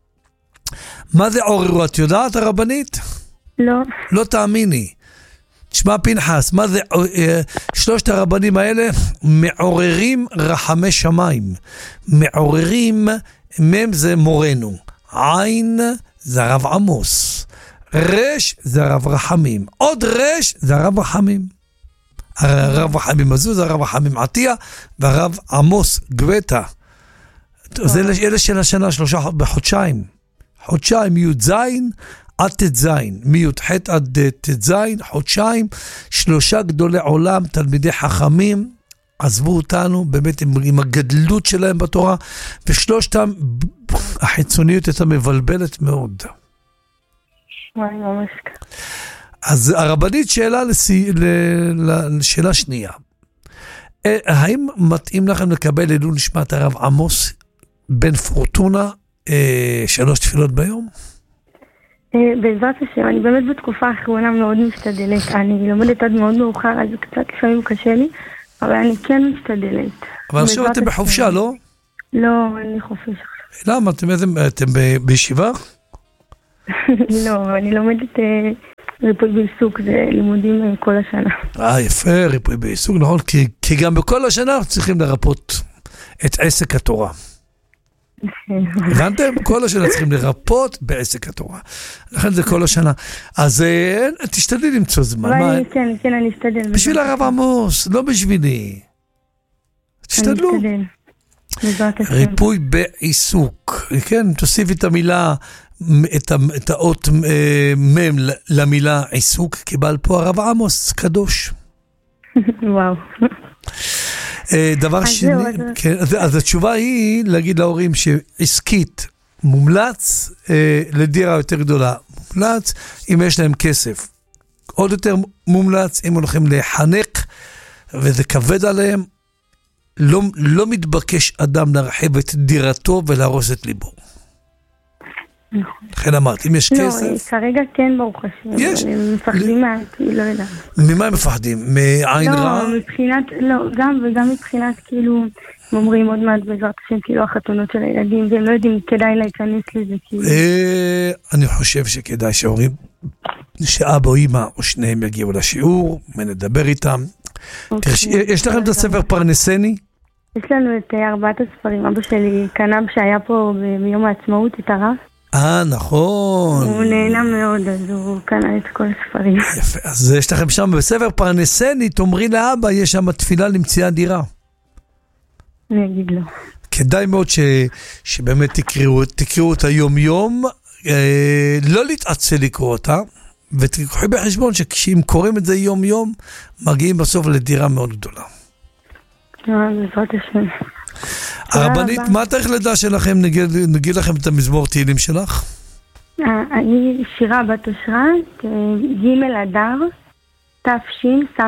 מה זה עוררו? את יודעת הרבנית? לא. לא תאמיני. תשמע פנחס, מה זה, שלושת הרבנים האלה מעוררים רחמי שמיים. מעוררים, מם זה מורנו. עין זה הרב עמוס. רש זה הרב רחמים. עוד רש זה הרב רחמים. הרב רחמים מזוז, הרב רחמים עטיה, והרב עמוס גבטה. זה אלה של השנה, שלושה בחודשיים. חודשיים י' זין עד ת' זין. מי' ח' עד ת' זין, חודשיים. שלושה גדולי עולם, תלמידי חכמים, עזבו אותנו באמת עם, עם הגדלות שלהם בתורה, ושלושתם, החיצוניות הייתה מבלבלת מאוד. וואי, ממש. אז הרבנית שאלה לשי, לשאלה שנייה. האם מתאים לכם לקבל לעילוי נשמת הרב עמוס בן פורטונה אה, שלוש תפילות ביום? בעזרת השם, אני באמת בתקופה האחרונה מאוד משתדלת. אני לומדת עד מאוד מאוחר, אז קצת לפעמים קשה לי. אבל אני כן משתדלת. אבל עכשיו אתם בחופשה, לא? לא, אין לי חופש עכשיו. למה? אתם בישיבה? לא, אני לומדת ריפוי בעיסוק, זה לימודים כל השנה. אה, יפה, ריפוי בעיסוק, נכון? כי גם בכל השנה אנחנו צריכים לרפות את עסק התורה. הבנתם? כל השנה צריכים לרפות בעסק התורה. לכן זה כל השנה. אז תשתדלי למצוא זמן. כן, כן, אני אשתדל. בשביל הרב עמוס, לא בשבילי. תשתדלו. אני אשתדל. ריפוי בעיסוק. כן, תוסיפי את המילה, את האות מם למילה עיסוק, קיבל פה הרב עמוס קדוש. וואו. דבר שני, אז התשובה היא להגיד להורים שעסקית מומלץ לדירה יותר גדולה, מומלץ אם יש להם כסף, עוד יותר מומלץ אם הולכים לחנך וזה כבד עליהם, לא, לא מתבקש אדם להרחיב את דירתו ולהרוס את ליבו. לכן אמרת, אם יש כסף... לא, כרגע כן ברוך השם, אבל הם מפחדים מעט, לא יודעת. ממה הם מפחדים? מעין רע? לא, מבחינת, לא, גם וגם מבחינת כאילו, הם אומרים עוד מעט בעזרת השם, כאילו החתונות של הילדים, והם לא יודעים, כדאי להיכנס לזה, כאילו. אני חושב שכדאי שההורים, שאבא או אמא או שניהם יגיעו לשיעור, ונדבר איתם. יש לכם את הספר פרנסני? יש לנו את ארבעת הספרים, אבא שלי קנה שהיה פה ביום העצמאות, את הרב. אה, נכון. הוא נהנה מאוד, אז הוא קנה את כל הספרים. יפה, אז יש לכם שם בספר פרנסני, תאמרי לאבא, יש שם תפילה למציאת דירה. אני אגיד לו. כדאי מאוד ש, שבאמת תקראו, תקראו אותה יום יום, אה, לא להתעצל לקרוא אותה, ותקחו בחשבון שכשאם קוראים את זה יום יום, מגיעים בסוף לדירה מאוד גדולה. בעזרת השם. הרבנית, מה התאריך לידה שלכם? נגיד, נגיד לכם את המזמור תהילים שלך? אני שירה בת אושרת, ג' אדר, תשס"ז.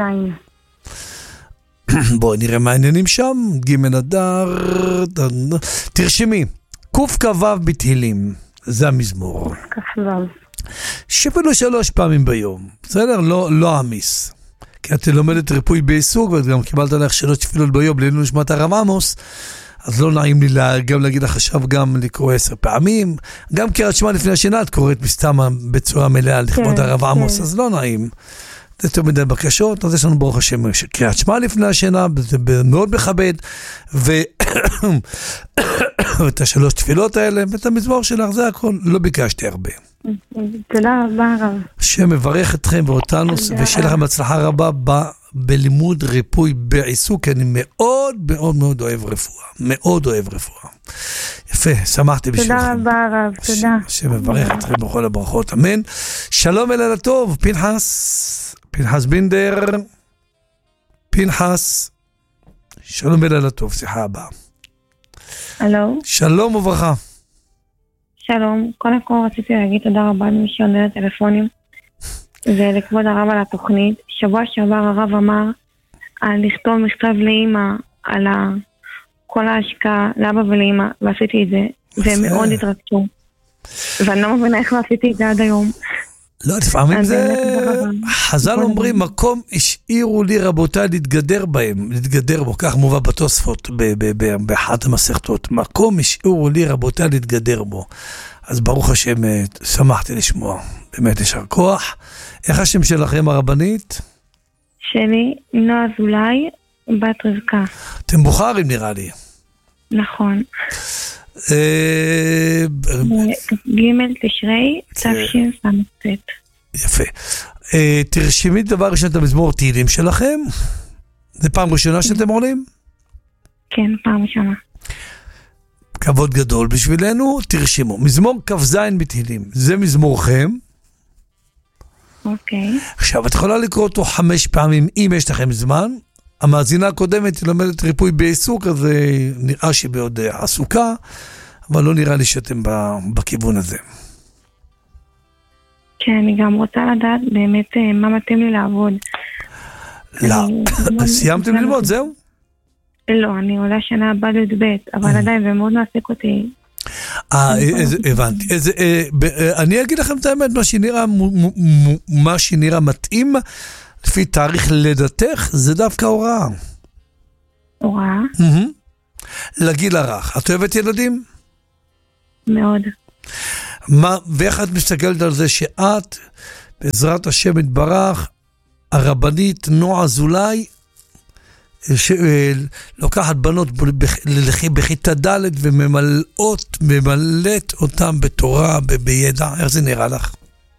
בואי נראה מה העניינים שם. ג' אדר, תרשמי, קכ"ו בתהילים, זה המזמור. קכ"ו. שפלו שלוש פעמים ביום, בסדר? לא, לא עמיס. כי את לומדת ריפוי בעיסוק, ואת גם קיבלת עליך שלוש תפילות ביום, לעילוי נשמת הרב עמוס, אז לא נעים לי לה, גם להגיד לך עכשיו גם לקרוא עשר פעמים, גם קריאת שמע לפני השינה, את קוראת מסתם בצורה מלאה לכבוד כן, הרב כן. עמוס, אז לא נעים. זה יותר מדי בקשות, אז יש לנו ברוך השם קריאת שמע לפני השינה, זה מאוד מכבד, ו... ואת השלוש תפילות האלה, ואת המזמור שלך, זה הכל, לא ביקשתי הרבה. תודה רבה רב. השם מברך אתכם ואותנו, ושיהיה לכם הצלחה רבה ב, בלימוד ריפוי בעיסוק, אני מאוד מאוד מאוד אוהב רפואה, מאוד אוהב רפואה. יפה, שמחתי בשבילכם. תודה רבה רב, תודה. השם מברך אתכם בכל הברכות, אמן. שלום אלילה טוב, פנחס, פנחס בינדר, פנחס, שלום אלילה טוב, שיחה הבאה. הלו. שלום וברכה. שלום, קודם כל רציתי להגיד תודה רבה למי שעונה לטלפונים ולכבוד הרב על התוכנית. שבוע שעבר הרב אמר על לכתוב מכתב לאמא על כל ההשקעה לאבא ולאמא, ועשיתי את זה, והם מאוד התרגשו, ואני לא מבינה איך לא עשיתי את זה עד היום. לא, לפעמים זה... חז"ל אומרים, מקום השאירו לי רבותיי להתגדר בהם, להתגדר בו, כך מובא בתוספות, באחת המסכתות, מקום השאירו לי רבותיי להתגדר בו. אז ברוך השם, שמחתי לשמוע, באמת ישר כוח. איך השם שלכם הרבנית? שלי, נועה אזולאי, בת רבקה. אתם בוחרים נראה לי. נכון. ג' תשרי, תשס"ט. יפה. תרשמי דבר ראשון את המזמור תהילים שלכם. זה פעם ראשונה שאתם עולים? כן, פעם ראשונה. כבוד גדול בשבילנו, תרשמו. מזמור כ"ז בתהילים, זה מזמורכם. אוקיי. עכשיו, את יכולה לקרוא אותו חמש פעמים, אם יש לכם זמן. המאזינה הקודמת היא לומדת ריפוי בעיסוק, אז נראה שהיא בעוד עסוקה, אבל לא נראה לי שאתם בכיוון הזה. כן, אני גם רוצה לדעת באמת מה מתאים לי לעבוד. לא, סיימתם ללמוד, זהו? לא, אני עולה שנה הבאה לבית, אבל עדיין זה מאוד מעסיק אותי. אה, הבנתי. אני אגיד לכם את האמת, מה שנראה מתאים, לפי תאריך לידתך, זה דווקא הוראה. הוראה? לגיל הרך. את אוהבת ילדים? מאוד. מה, ואיך את מסתכלת על זה שאת, בעזרת השם יתברך, הרבנית נועה אזולאי, לוקחת בנות בכיתה ד' וממלאות, ממלאת אותם בתורה, בידע, איך זה נראה לך?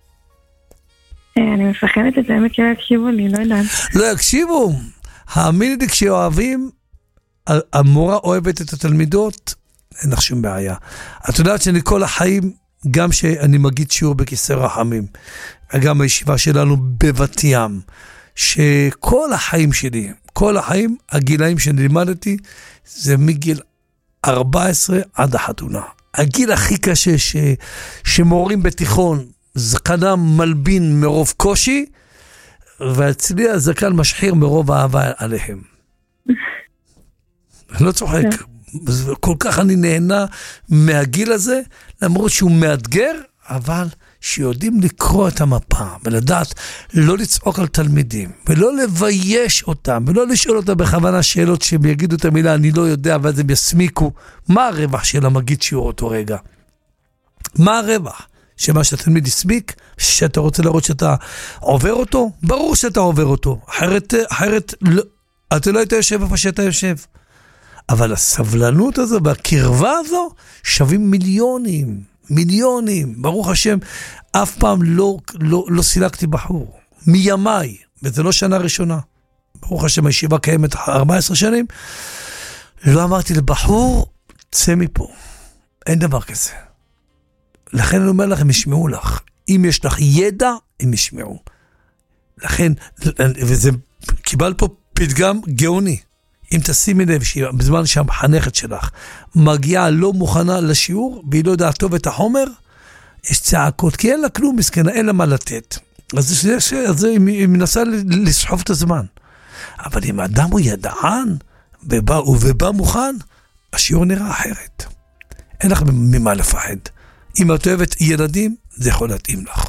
אני מפחדת את זה, האמת שלא יקשיבו לי, לא יודעת. לא יקשיבו, האמיני לי כשאוהבים, המורה אוהבת את התלמידות, אין לך שום בעיה. את יודעת שאני כל החיים, גם שאני מגיד שיעור בכיסא רחמים, גם הישיבה שלנו בבת ים, שכל החיים שלי, כל החיים, הגילאים שאני לימדתי, זה מגיל ארבע עשרה עד החתונה. הגיל הכי קשה ש, שמורים בתיכון, זקנה מלבין מרוב קושי, ואצלי הזקן משחיר מרוב אהבה עליהם. אני לא צוחק. כל כך אני נהנה מהגיל הזה, למרות שהוא מאתגר, אבל שיודעים לקרוא את המפה, ולדעת לא לצעוק על תלמידים, ולא לבייש אותם, ולא לשאול אותם בכוונה שאלות שהם יגידו את המילה, אני לא יודע, ואז הם יסמיקו. מה הרווח של המגיד שיעור אותו רגע? מה הרווח? שמה שהתלמיד יסמיק, שאתה רוצה לראות שאתה עובר אותו? ברור שאתה עובר אותו. אחרת, אחרת, לא, אתה לא היית יושב איפה שאתה יושב. אבל הסבלנות הזו והקרבה הזו שווים מיליונים, מיליונים. ברוך השם, אף פעם לא, לא, לא סילקתי בחור. מימיי, וזה לא שנה ראשונה. ברוך השם, הישיבה קיימת ארבע עשרה שנים. לא אמרתי לבחור, צא מפה. אין דבר כזה. לכן אני אומר לכם, ישמעו לך. אם יש לך ידע, הם ישמעו. לכן, וזה קיבל פה פתגם גאוני. אם תשימי לב שבזמן שהמחנכת שלך מגיעה לא מוכנה לשיעור, והיא לא יודעת טוב את החומר, יש צעקות, כי אין לה כלום מסכנה, אין לה מה לתת. אז, אז, אז היא מנסה לסחוב את הזמן. אבל אם האדם הוא ידען, ובא, ובא מוכן, השיעור נראה אחרת. אין לך ממה לפחד. אם את אוהבת ילדים, זה יכול להתאים לך.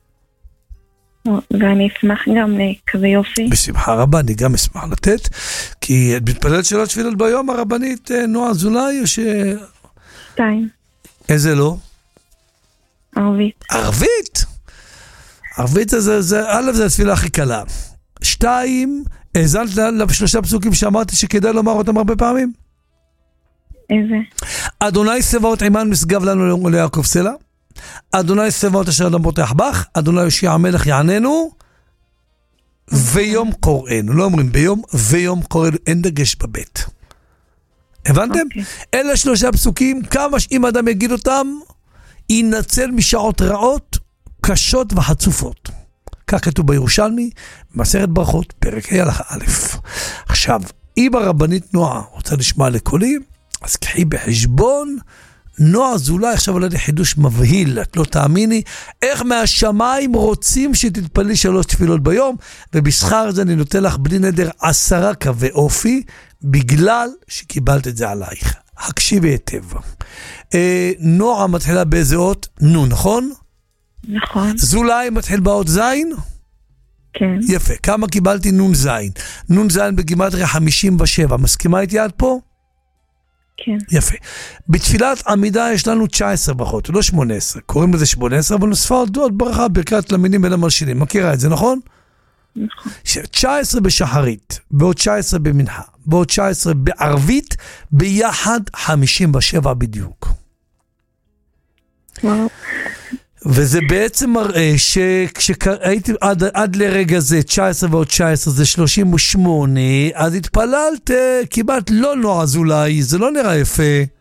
ואני אשמח גם לכזה יופי. בשמחה רבה, אני גם אשמח לתת, כי את מתפללת שאלות תפילות ביום, הרבנית נועה אזולאי, או ש... שתיים. איזה לא? ערבית. ערבית? ערבית זה, זה, א' זה התפילה הכי קלה. שתיים, האזנת לשלושה פסוקים שאמרתי שכדאי לומר אותם הרבה פעמים? איזה? אדוני סבאות עימן משגב לנו ליעקב סלע. אדוני סבאות אשר אדם בוטח בך, אדוני יושיע המלך יעננו, ויום קוראנו. לא אומרים ביום, ויום קוראנו, אין דגש בבית. הבנתם? Okay. אלה שלושה פסוקים, כמה שאם אדם יגיד אותם, ינצל משעות רעות, קשות וחצופות. כך כתוב בירושלמי, במסכת ברכות, פרק ה' הלכה א'. עכשיו, אם הרבנית נועה רוצה לשמוע לקולי, אז קחי בחשבון, נועה אזולאי עכשיו עולה לי חידוש מבהיל, את לא תאמיני, איך מהשמיים רוצים שתתפלי שלוש תפילות ביום, ובשכר זה אני נותן לך בלי נדר עשרה קווי אופי, בגלל שקיבלת את זה עלייך. הקשיבי היטב. אה, נועה מתחילה באיזה אות? נו, נכון? נכון. זולאי מתחיל באות זין? כן. יפה, כמה קיבלתי? נון זין. נון זין בגימטריה חמישים ושבע, מסכימה איתי עד פה? כן. יפה. בתפילת עמידה יש לנו תשע עשרה ברכות, לא שמונה עשרה. קוראים לזה שמונה עשרה, אבל נוספה עוד ברכה, ברכת למינים בין המלשינים. מכירה את זה, נכון? נכון. תשע עשרה בשחרית, בעוד תשע עשרה במנחה, בעוד תשע עשרה בערבית, ביחד חמישים ושבע בדיוק. וואו. וזה בעצם מראה שכשהייתי עד, עד לרגע זה תשע עשרה ועוד תשע עשרה זה שלושים ושמונה, אז התפללת כמעט לא נועה אזולאי, זה לא נראה יפה.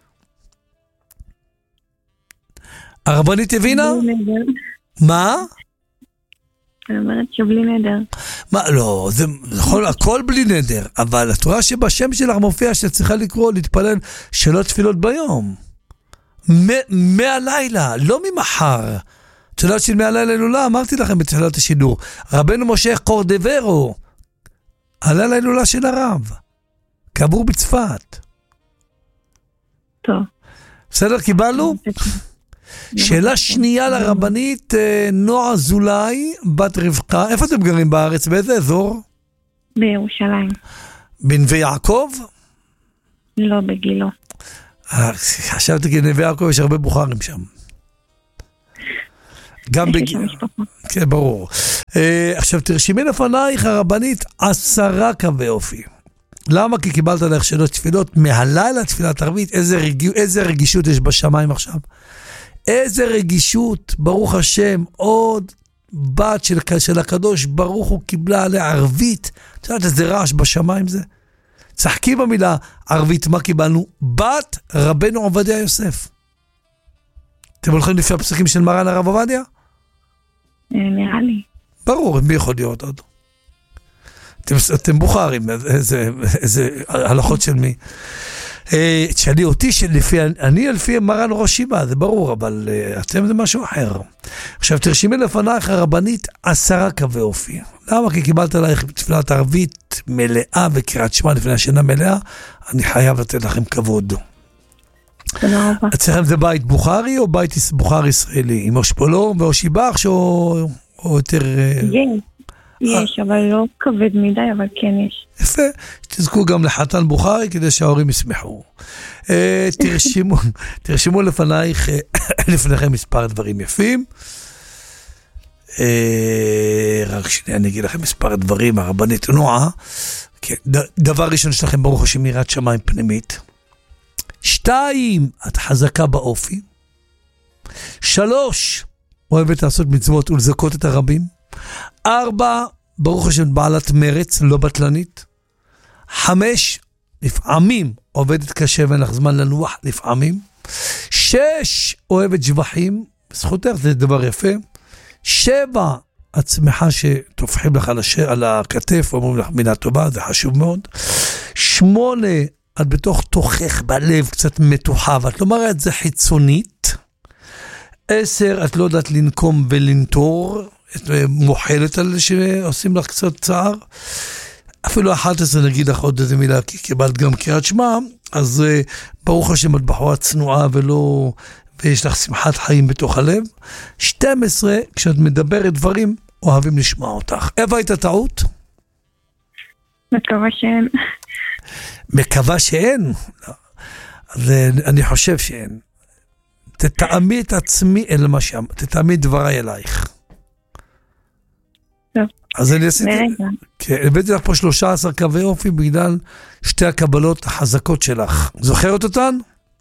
הרבנית הבינה? מה? אני אומרת שבלי נדר. מה, לא, זה יכול, הכל בלי נדר, אבל את רואה שבשם שלך מופיע שצריכה לקרוא, להתפלל שלוש תפילות ביום. מהלילה, לא ממחר. תפילת של מהלילה הילולה, אמרתי לכם בתחילת השידור, רבנו משה קורדברו, הלילה ההילולה של הרב, קבור בצפת. טוב. בסדר, קיבלנו? שאלה שנייה לרבנית, נועה זולאי, בת רבקה, איפה אתם גרים בארץ? באיזה אזור? בירושלים. בנווה יעקב? לא, בגילו. חשבתי כי נווה יעקב יש הרבה בוחרים שם. גם בגילו. כן, ברור. עכשיו תרשימי לפנייך הרבנית עשרה קווי אופי. למה? כי קיבלת עליך שלוש תפילות מהלילה תפילת ערבית. איזה, רגיע, איזה רגישות יש בשמיים עכשיו. איזה רגישות, ברוך השם, עוד בת של, של הקדוש ברוך הוא קיבלה עליה ערבית. את יודעת איזה רעש בשמיים זה? צחקי במילה ערבית, מה קיבלנו? בת רבנו עובדיה יוסף. אתם הולכים לפי הפסקים של מרן הרב עובדיה? נראה לי. ברור, מי יכול להיות עוד? אתם, אתם בוחרים, איזה, איזה הלכות של מי? תשאלי אותי שלפי, אני לפי מרן ראש שיבה, זה ברור, אבל אתם זה משהו אחר. עכשיו תרשימי לפנייך הרבנית עשרה קווי אופי. למה? כי קיבלת עלייך תפילת ערבית מלאה וקריאת שמע לפני השינה מלאה, אני חייב לתת לכם כבוד. תודה רבה. אצלכם זה בית בוכרי או בית בוכר ישראלי? עם אושפולור ואושיבח או, או יותר... יש, יש, אבל לא כבד מדי, אבל כן יש. יפה, תזכו גם לחתן בוכרי כדי שההורים ישמחו. תרשימו, תרשימו לפנייך, לפניכם מספר דברים יפים. רק שנייה, אני אגיד לכם מספר דברים, הרבנית נועה. דבר ראשון שלכם, ברוך השם, יראת שמיים פנימית. שתיים, את חזקה באופי. שלוש, אוהבת לעשות מצוות ולזכות את הרבים. ארבע, ברוך השם, בעלת מרץ, לא בטלנית. חמש, לפעמים עובדת קשה ואין לך זמן לנוח, לפעמים. שש, אוהבת שבחים, זכותך, זה דבר יפה. שבע, את שמחה שתופחים לך על, הש... על הכתף, אומרים לך מילה טובה, זה חשוב מאוד. שמונה, את בתוך תוכך בלב קצת מתוחה, ואת לא מראה את זה חיצונית. עשר, את לא יודעת לנקום ולנטור, את מוחלת על שעושים לך קצת צער. אפילו אחת עשרה נגיד לך עוד איזה מילה, כי קיבלת גם קריאת שמע, אז ברוך השם את בחורה צנועה ולא, ויש לך שמחת חיים בתוך הלב. שתים עשרה, כשאת מדברת דברים, אוהבים לשמוע אותך. איפה הייתה טעות? מקווה שאין. מקווה שאין? אז אני חושב שאין. תתאמי את עצמי אל מה שם, תתאמי דבריי אלייך. טוב. אז אני עשיתי, כן, הבאתי לך פה שלושה עשר קווי אופי בגלל שתי הקבלות החזקות שלך. זוכרת אותן?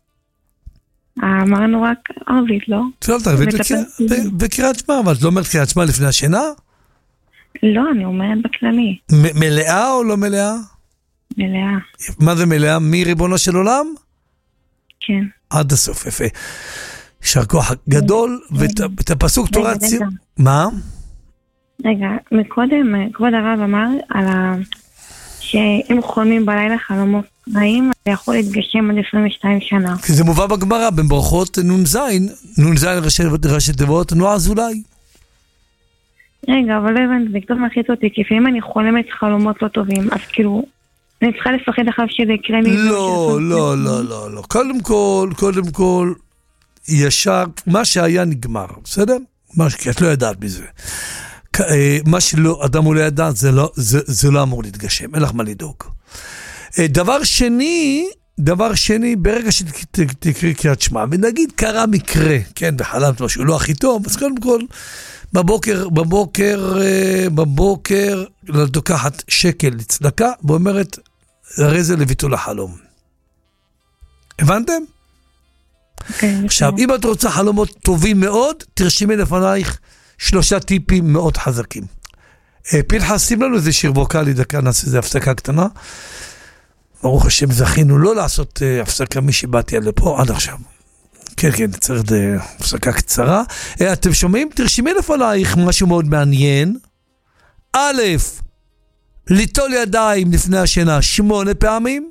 אמרנו רק ערבית, לא? תפילת ערבית וקריאת שמע, אבל את לא אומרת קריאת שמע לפני השינה? לא, אני אומרת בכללי. מלאה או לא מלאה? מלאה. מה זה מלאה? מי ריבונו של עולם? כן. עד הסוף, יפה. יישר כוח גדול, ואת הפסוק תורת ציר... מה? רגע, מקודם, כבוד הרב אמר על ה... שאם חולמים בלילה חלומות רעים, זה יכול להתגשם עד עשרים ושתיים שנה. כי זה מובא בגמרא, בין ברכות נון זין, נון זין ראשי תיבות, נועה זולאי. רגע, אבל לא הבנתי, זה קצת מלחיץ אותי, כי לפעמים אני חולמת חלומות לא טובים, אז כאילו, אני צריכה לפחד אחר שזה יקרה לי. לא, לא, לא, לא, לא. קודם כל, קודם כל, ישר, מה שהיה נגמר, בסדר? מה שכי, את לא ידעת בזה. מה שלא, אדם הוא לא ידע, זה לא, זה, זה לא אמור להתגשם, אין לך מה לדאוג. דבר שני, דבר שני, ברגע שתקריא קריאת שמע, ונגיד קרה מקרה, כן, בחלמת משהו לא הכי טוב, אז קודם כל, בבוקר, בבוקר, בבוקר, לוקחת שקל לצדקה, ואומרת, הרי זה לביטול החלום. הבנתם? Okay, עכשיו, okay. אם את רוצה חלומות טובים מאוד, תרשימי לפנייך שלושה טיפים מאוד חזקים. פנחס, שים לנו איזה שיר ווקלי, דקה נעשה איזה הפסקה קטנה. ברוך השם זכינו לא לעשות הפסקה מי שבאתי עד לפה עד עכשיו. כן, כן, צריך הפסקה קצרה. אתם שומעים? תרשימי לפנייך משהו מאוד מעניין. א', ליטול ידיים לפני השינה שמונה פעמים.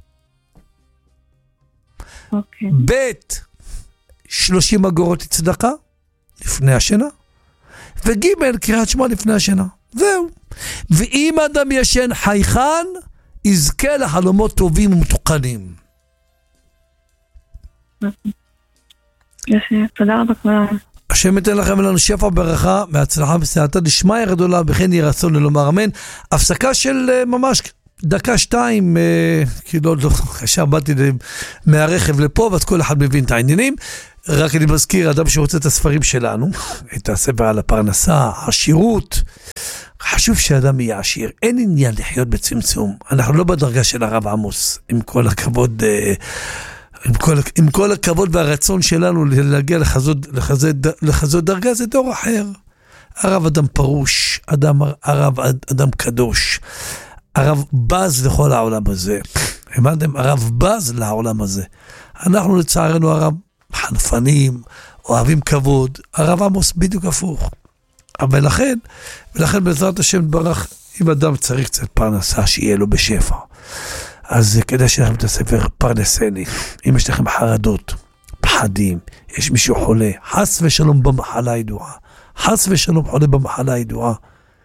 אוקיי. ב', שלושים אגורות צדקה לפני השינה. וג', קריאת שמע לפני השינה. זהו. ואם אדם ישן חייכן, יזכה לחלומות טובים ומתוקנים. יפה, תודה רבה כולם. השם ייתן לכם ולנו שפע ברכה, מהצלחה וסייעתא דשמיא גדולה, וכן יהי רצון ללומר אמן. הפסקה של ממש דקה שתיים, כאילו לא, עכשיו באתי מהרכב לפה, ואז כל אחד מבין את העניינים. רק אני מזכיר, אדם שרוצה את הספרים שלנו, את הספר על הפרנסה, השירות, חשוב שאדם יהיה עשיר. אין עניין לחיות בצמצום. אנחנו לא בדרגה של הרב עמוס, עם כל הכבוד, עם כל, עם כל הכבוד והרצון שלנו להגיע לחזות, לחזות, לחזות דרגה, זה דור אחר. הרב אדם פרוש, אדם, הרב אדם קדוש. הרב בז לכל העולם הזה. הבנתם? הרב בז לעולם הזה. אנחנו לצערנו הרב חנפנים, אוהבים כבוד. הרב עמוס בדיוק הפוך. אבל לכן, ולכן בעזרת השם ברך, אם אדם צריך קצת פרנסה שיהיה לו בשפע. אז כדאי שלכם את הספר פרנסני. אם יש לכם חרדות, פחדים, יש מישהו חולה, חס ושלום במחלה ידועה. חס ושלום חולה במחלה ידועה.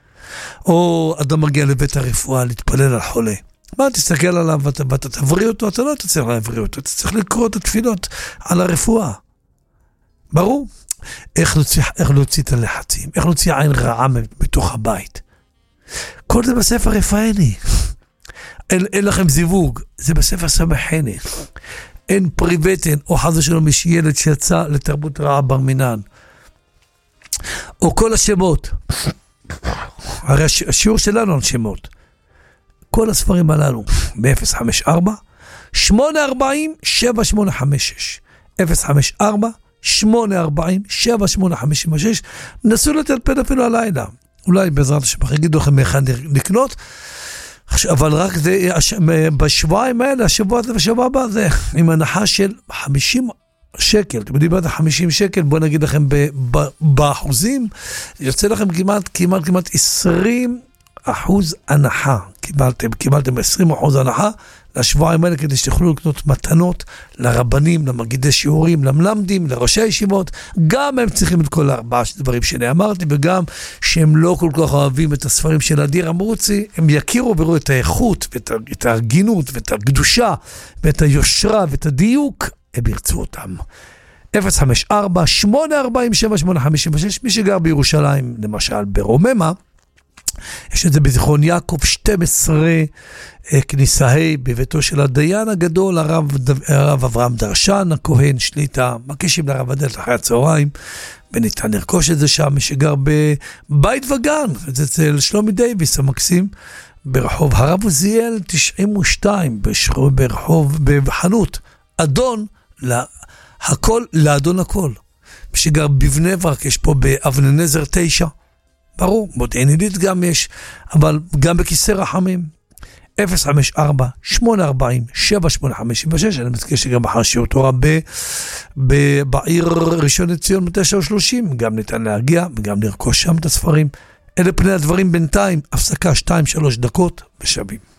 או אדם מגיע לבית הרפואה להתפלל על חולה. מה, תסתכל עליו ואתה, ואתה תבריא אותו, אתה לא תצטרך להבריא אותו, אתה צריך לקרוא את התפילות על הרפואה. ברור? איך להוציא, איך להוציא את הלחצים, איך להוציא עין רעה בתוך הבית. כל זה בספר רפאני. אין, אין לכם זיווג, זה בספר סמכני. אין פרי בטן, או חס ושלום יש ילד שיצא לתרבות רעה בר מינן. או כל השמות. הרי השיעור שלנו על שמות. כל הספרים הללו ב-אפס חמש ארבע שמונה ארבעים שבע שמונה חמש שש אפס חמש ארבע שמונה ארבעים שבע שמונה חמש שש. נסו לטלפן אפילו הלילה. אולי בעזרת השם יגידו לכם מאחד לקנות, אבל רק זה, בשבועיים האלה, השבוע הזה ושבוע הבא, זה עם הנחה של חמישים שקל. אתם יודעים מה זה חמישים שקל? בואו נגיד לכם באחוזים, יוצא לכם כמעט, כמעט, כמעט עשרים אחוז הנחה. קיבלתם, קיבלתם עשרים אחוז הנחה לשבועיים האלה, כדי שתוכלו לקנות מתנות לרבנים, למגידי שיעורים, למלמדים, לראשי הישיבות. גם הם צריכים את כל הארבעה דברים שאני אמרתי, וגם שהם לא כל כך אוהבים את הספרים של אדיר אמרוצי, הם יכירו וראו את האיכות, ואת, את ההגינות, ואת הקדושה, ואת היושרה, ואת הדיוק, הם ירצו אותם. אפס חמש ארבע שמונה ארבעים שבע שמונה חמש שש. מי שגר בירושלים, למשל ברוממה, יש את זה בזיכרון יעקב שתים עשרה, כניסה ה' בביתו של הדיין הגדול, הרב, הרב אברהם דרשן, הכהן שליטה, מקישים לרב הדלת אחרי הצהריים, וניתן לרכוש את זה שם. מי שגר בבית וגן, זה אצל שלומי דייביס המקסים, ברחוב הרב עוזיאל תשעים ושתיים, ברחוב, בחנות, אדון, לה, הכל לאדון הכל. מי שגר בבני ברק, יש פה באבני נזר תשע, ברור, מודיעין עילית גם יש, אבל גם בכיסא רחמים. אפס חמש ארבע שמונה ארבעים שבע שמונה חמש שש. אני מזכיר שגם אחר שיעור תורה בעיר ראשון לציון בתשע ושלושים, גם ניתן להגיע וגם לרכוש שם את הספרים. אלה פני הדברים בינתיים, הפסקה שתיים שלוש דקות ושבים.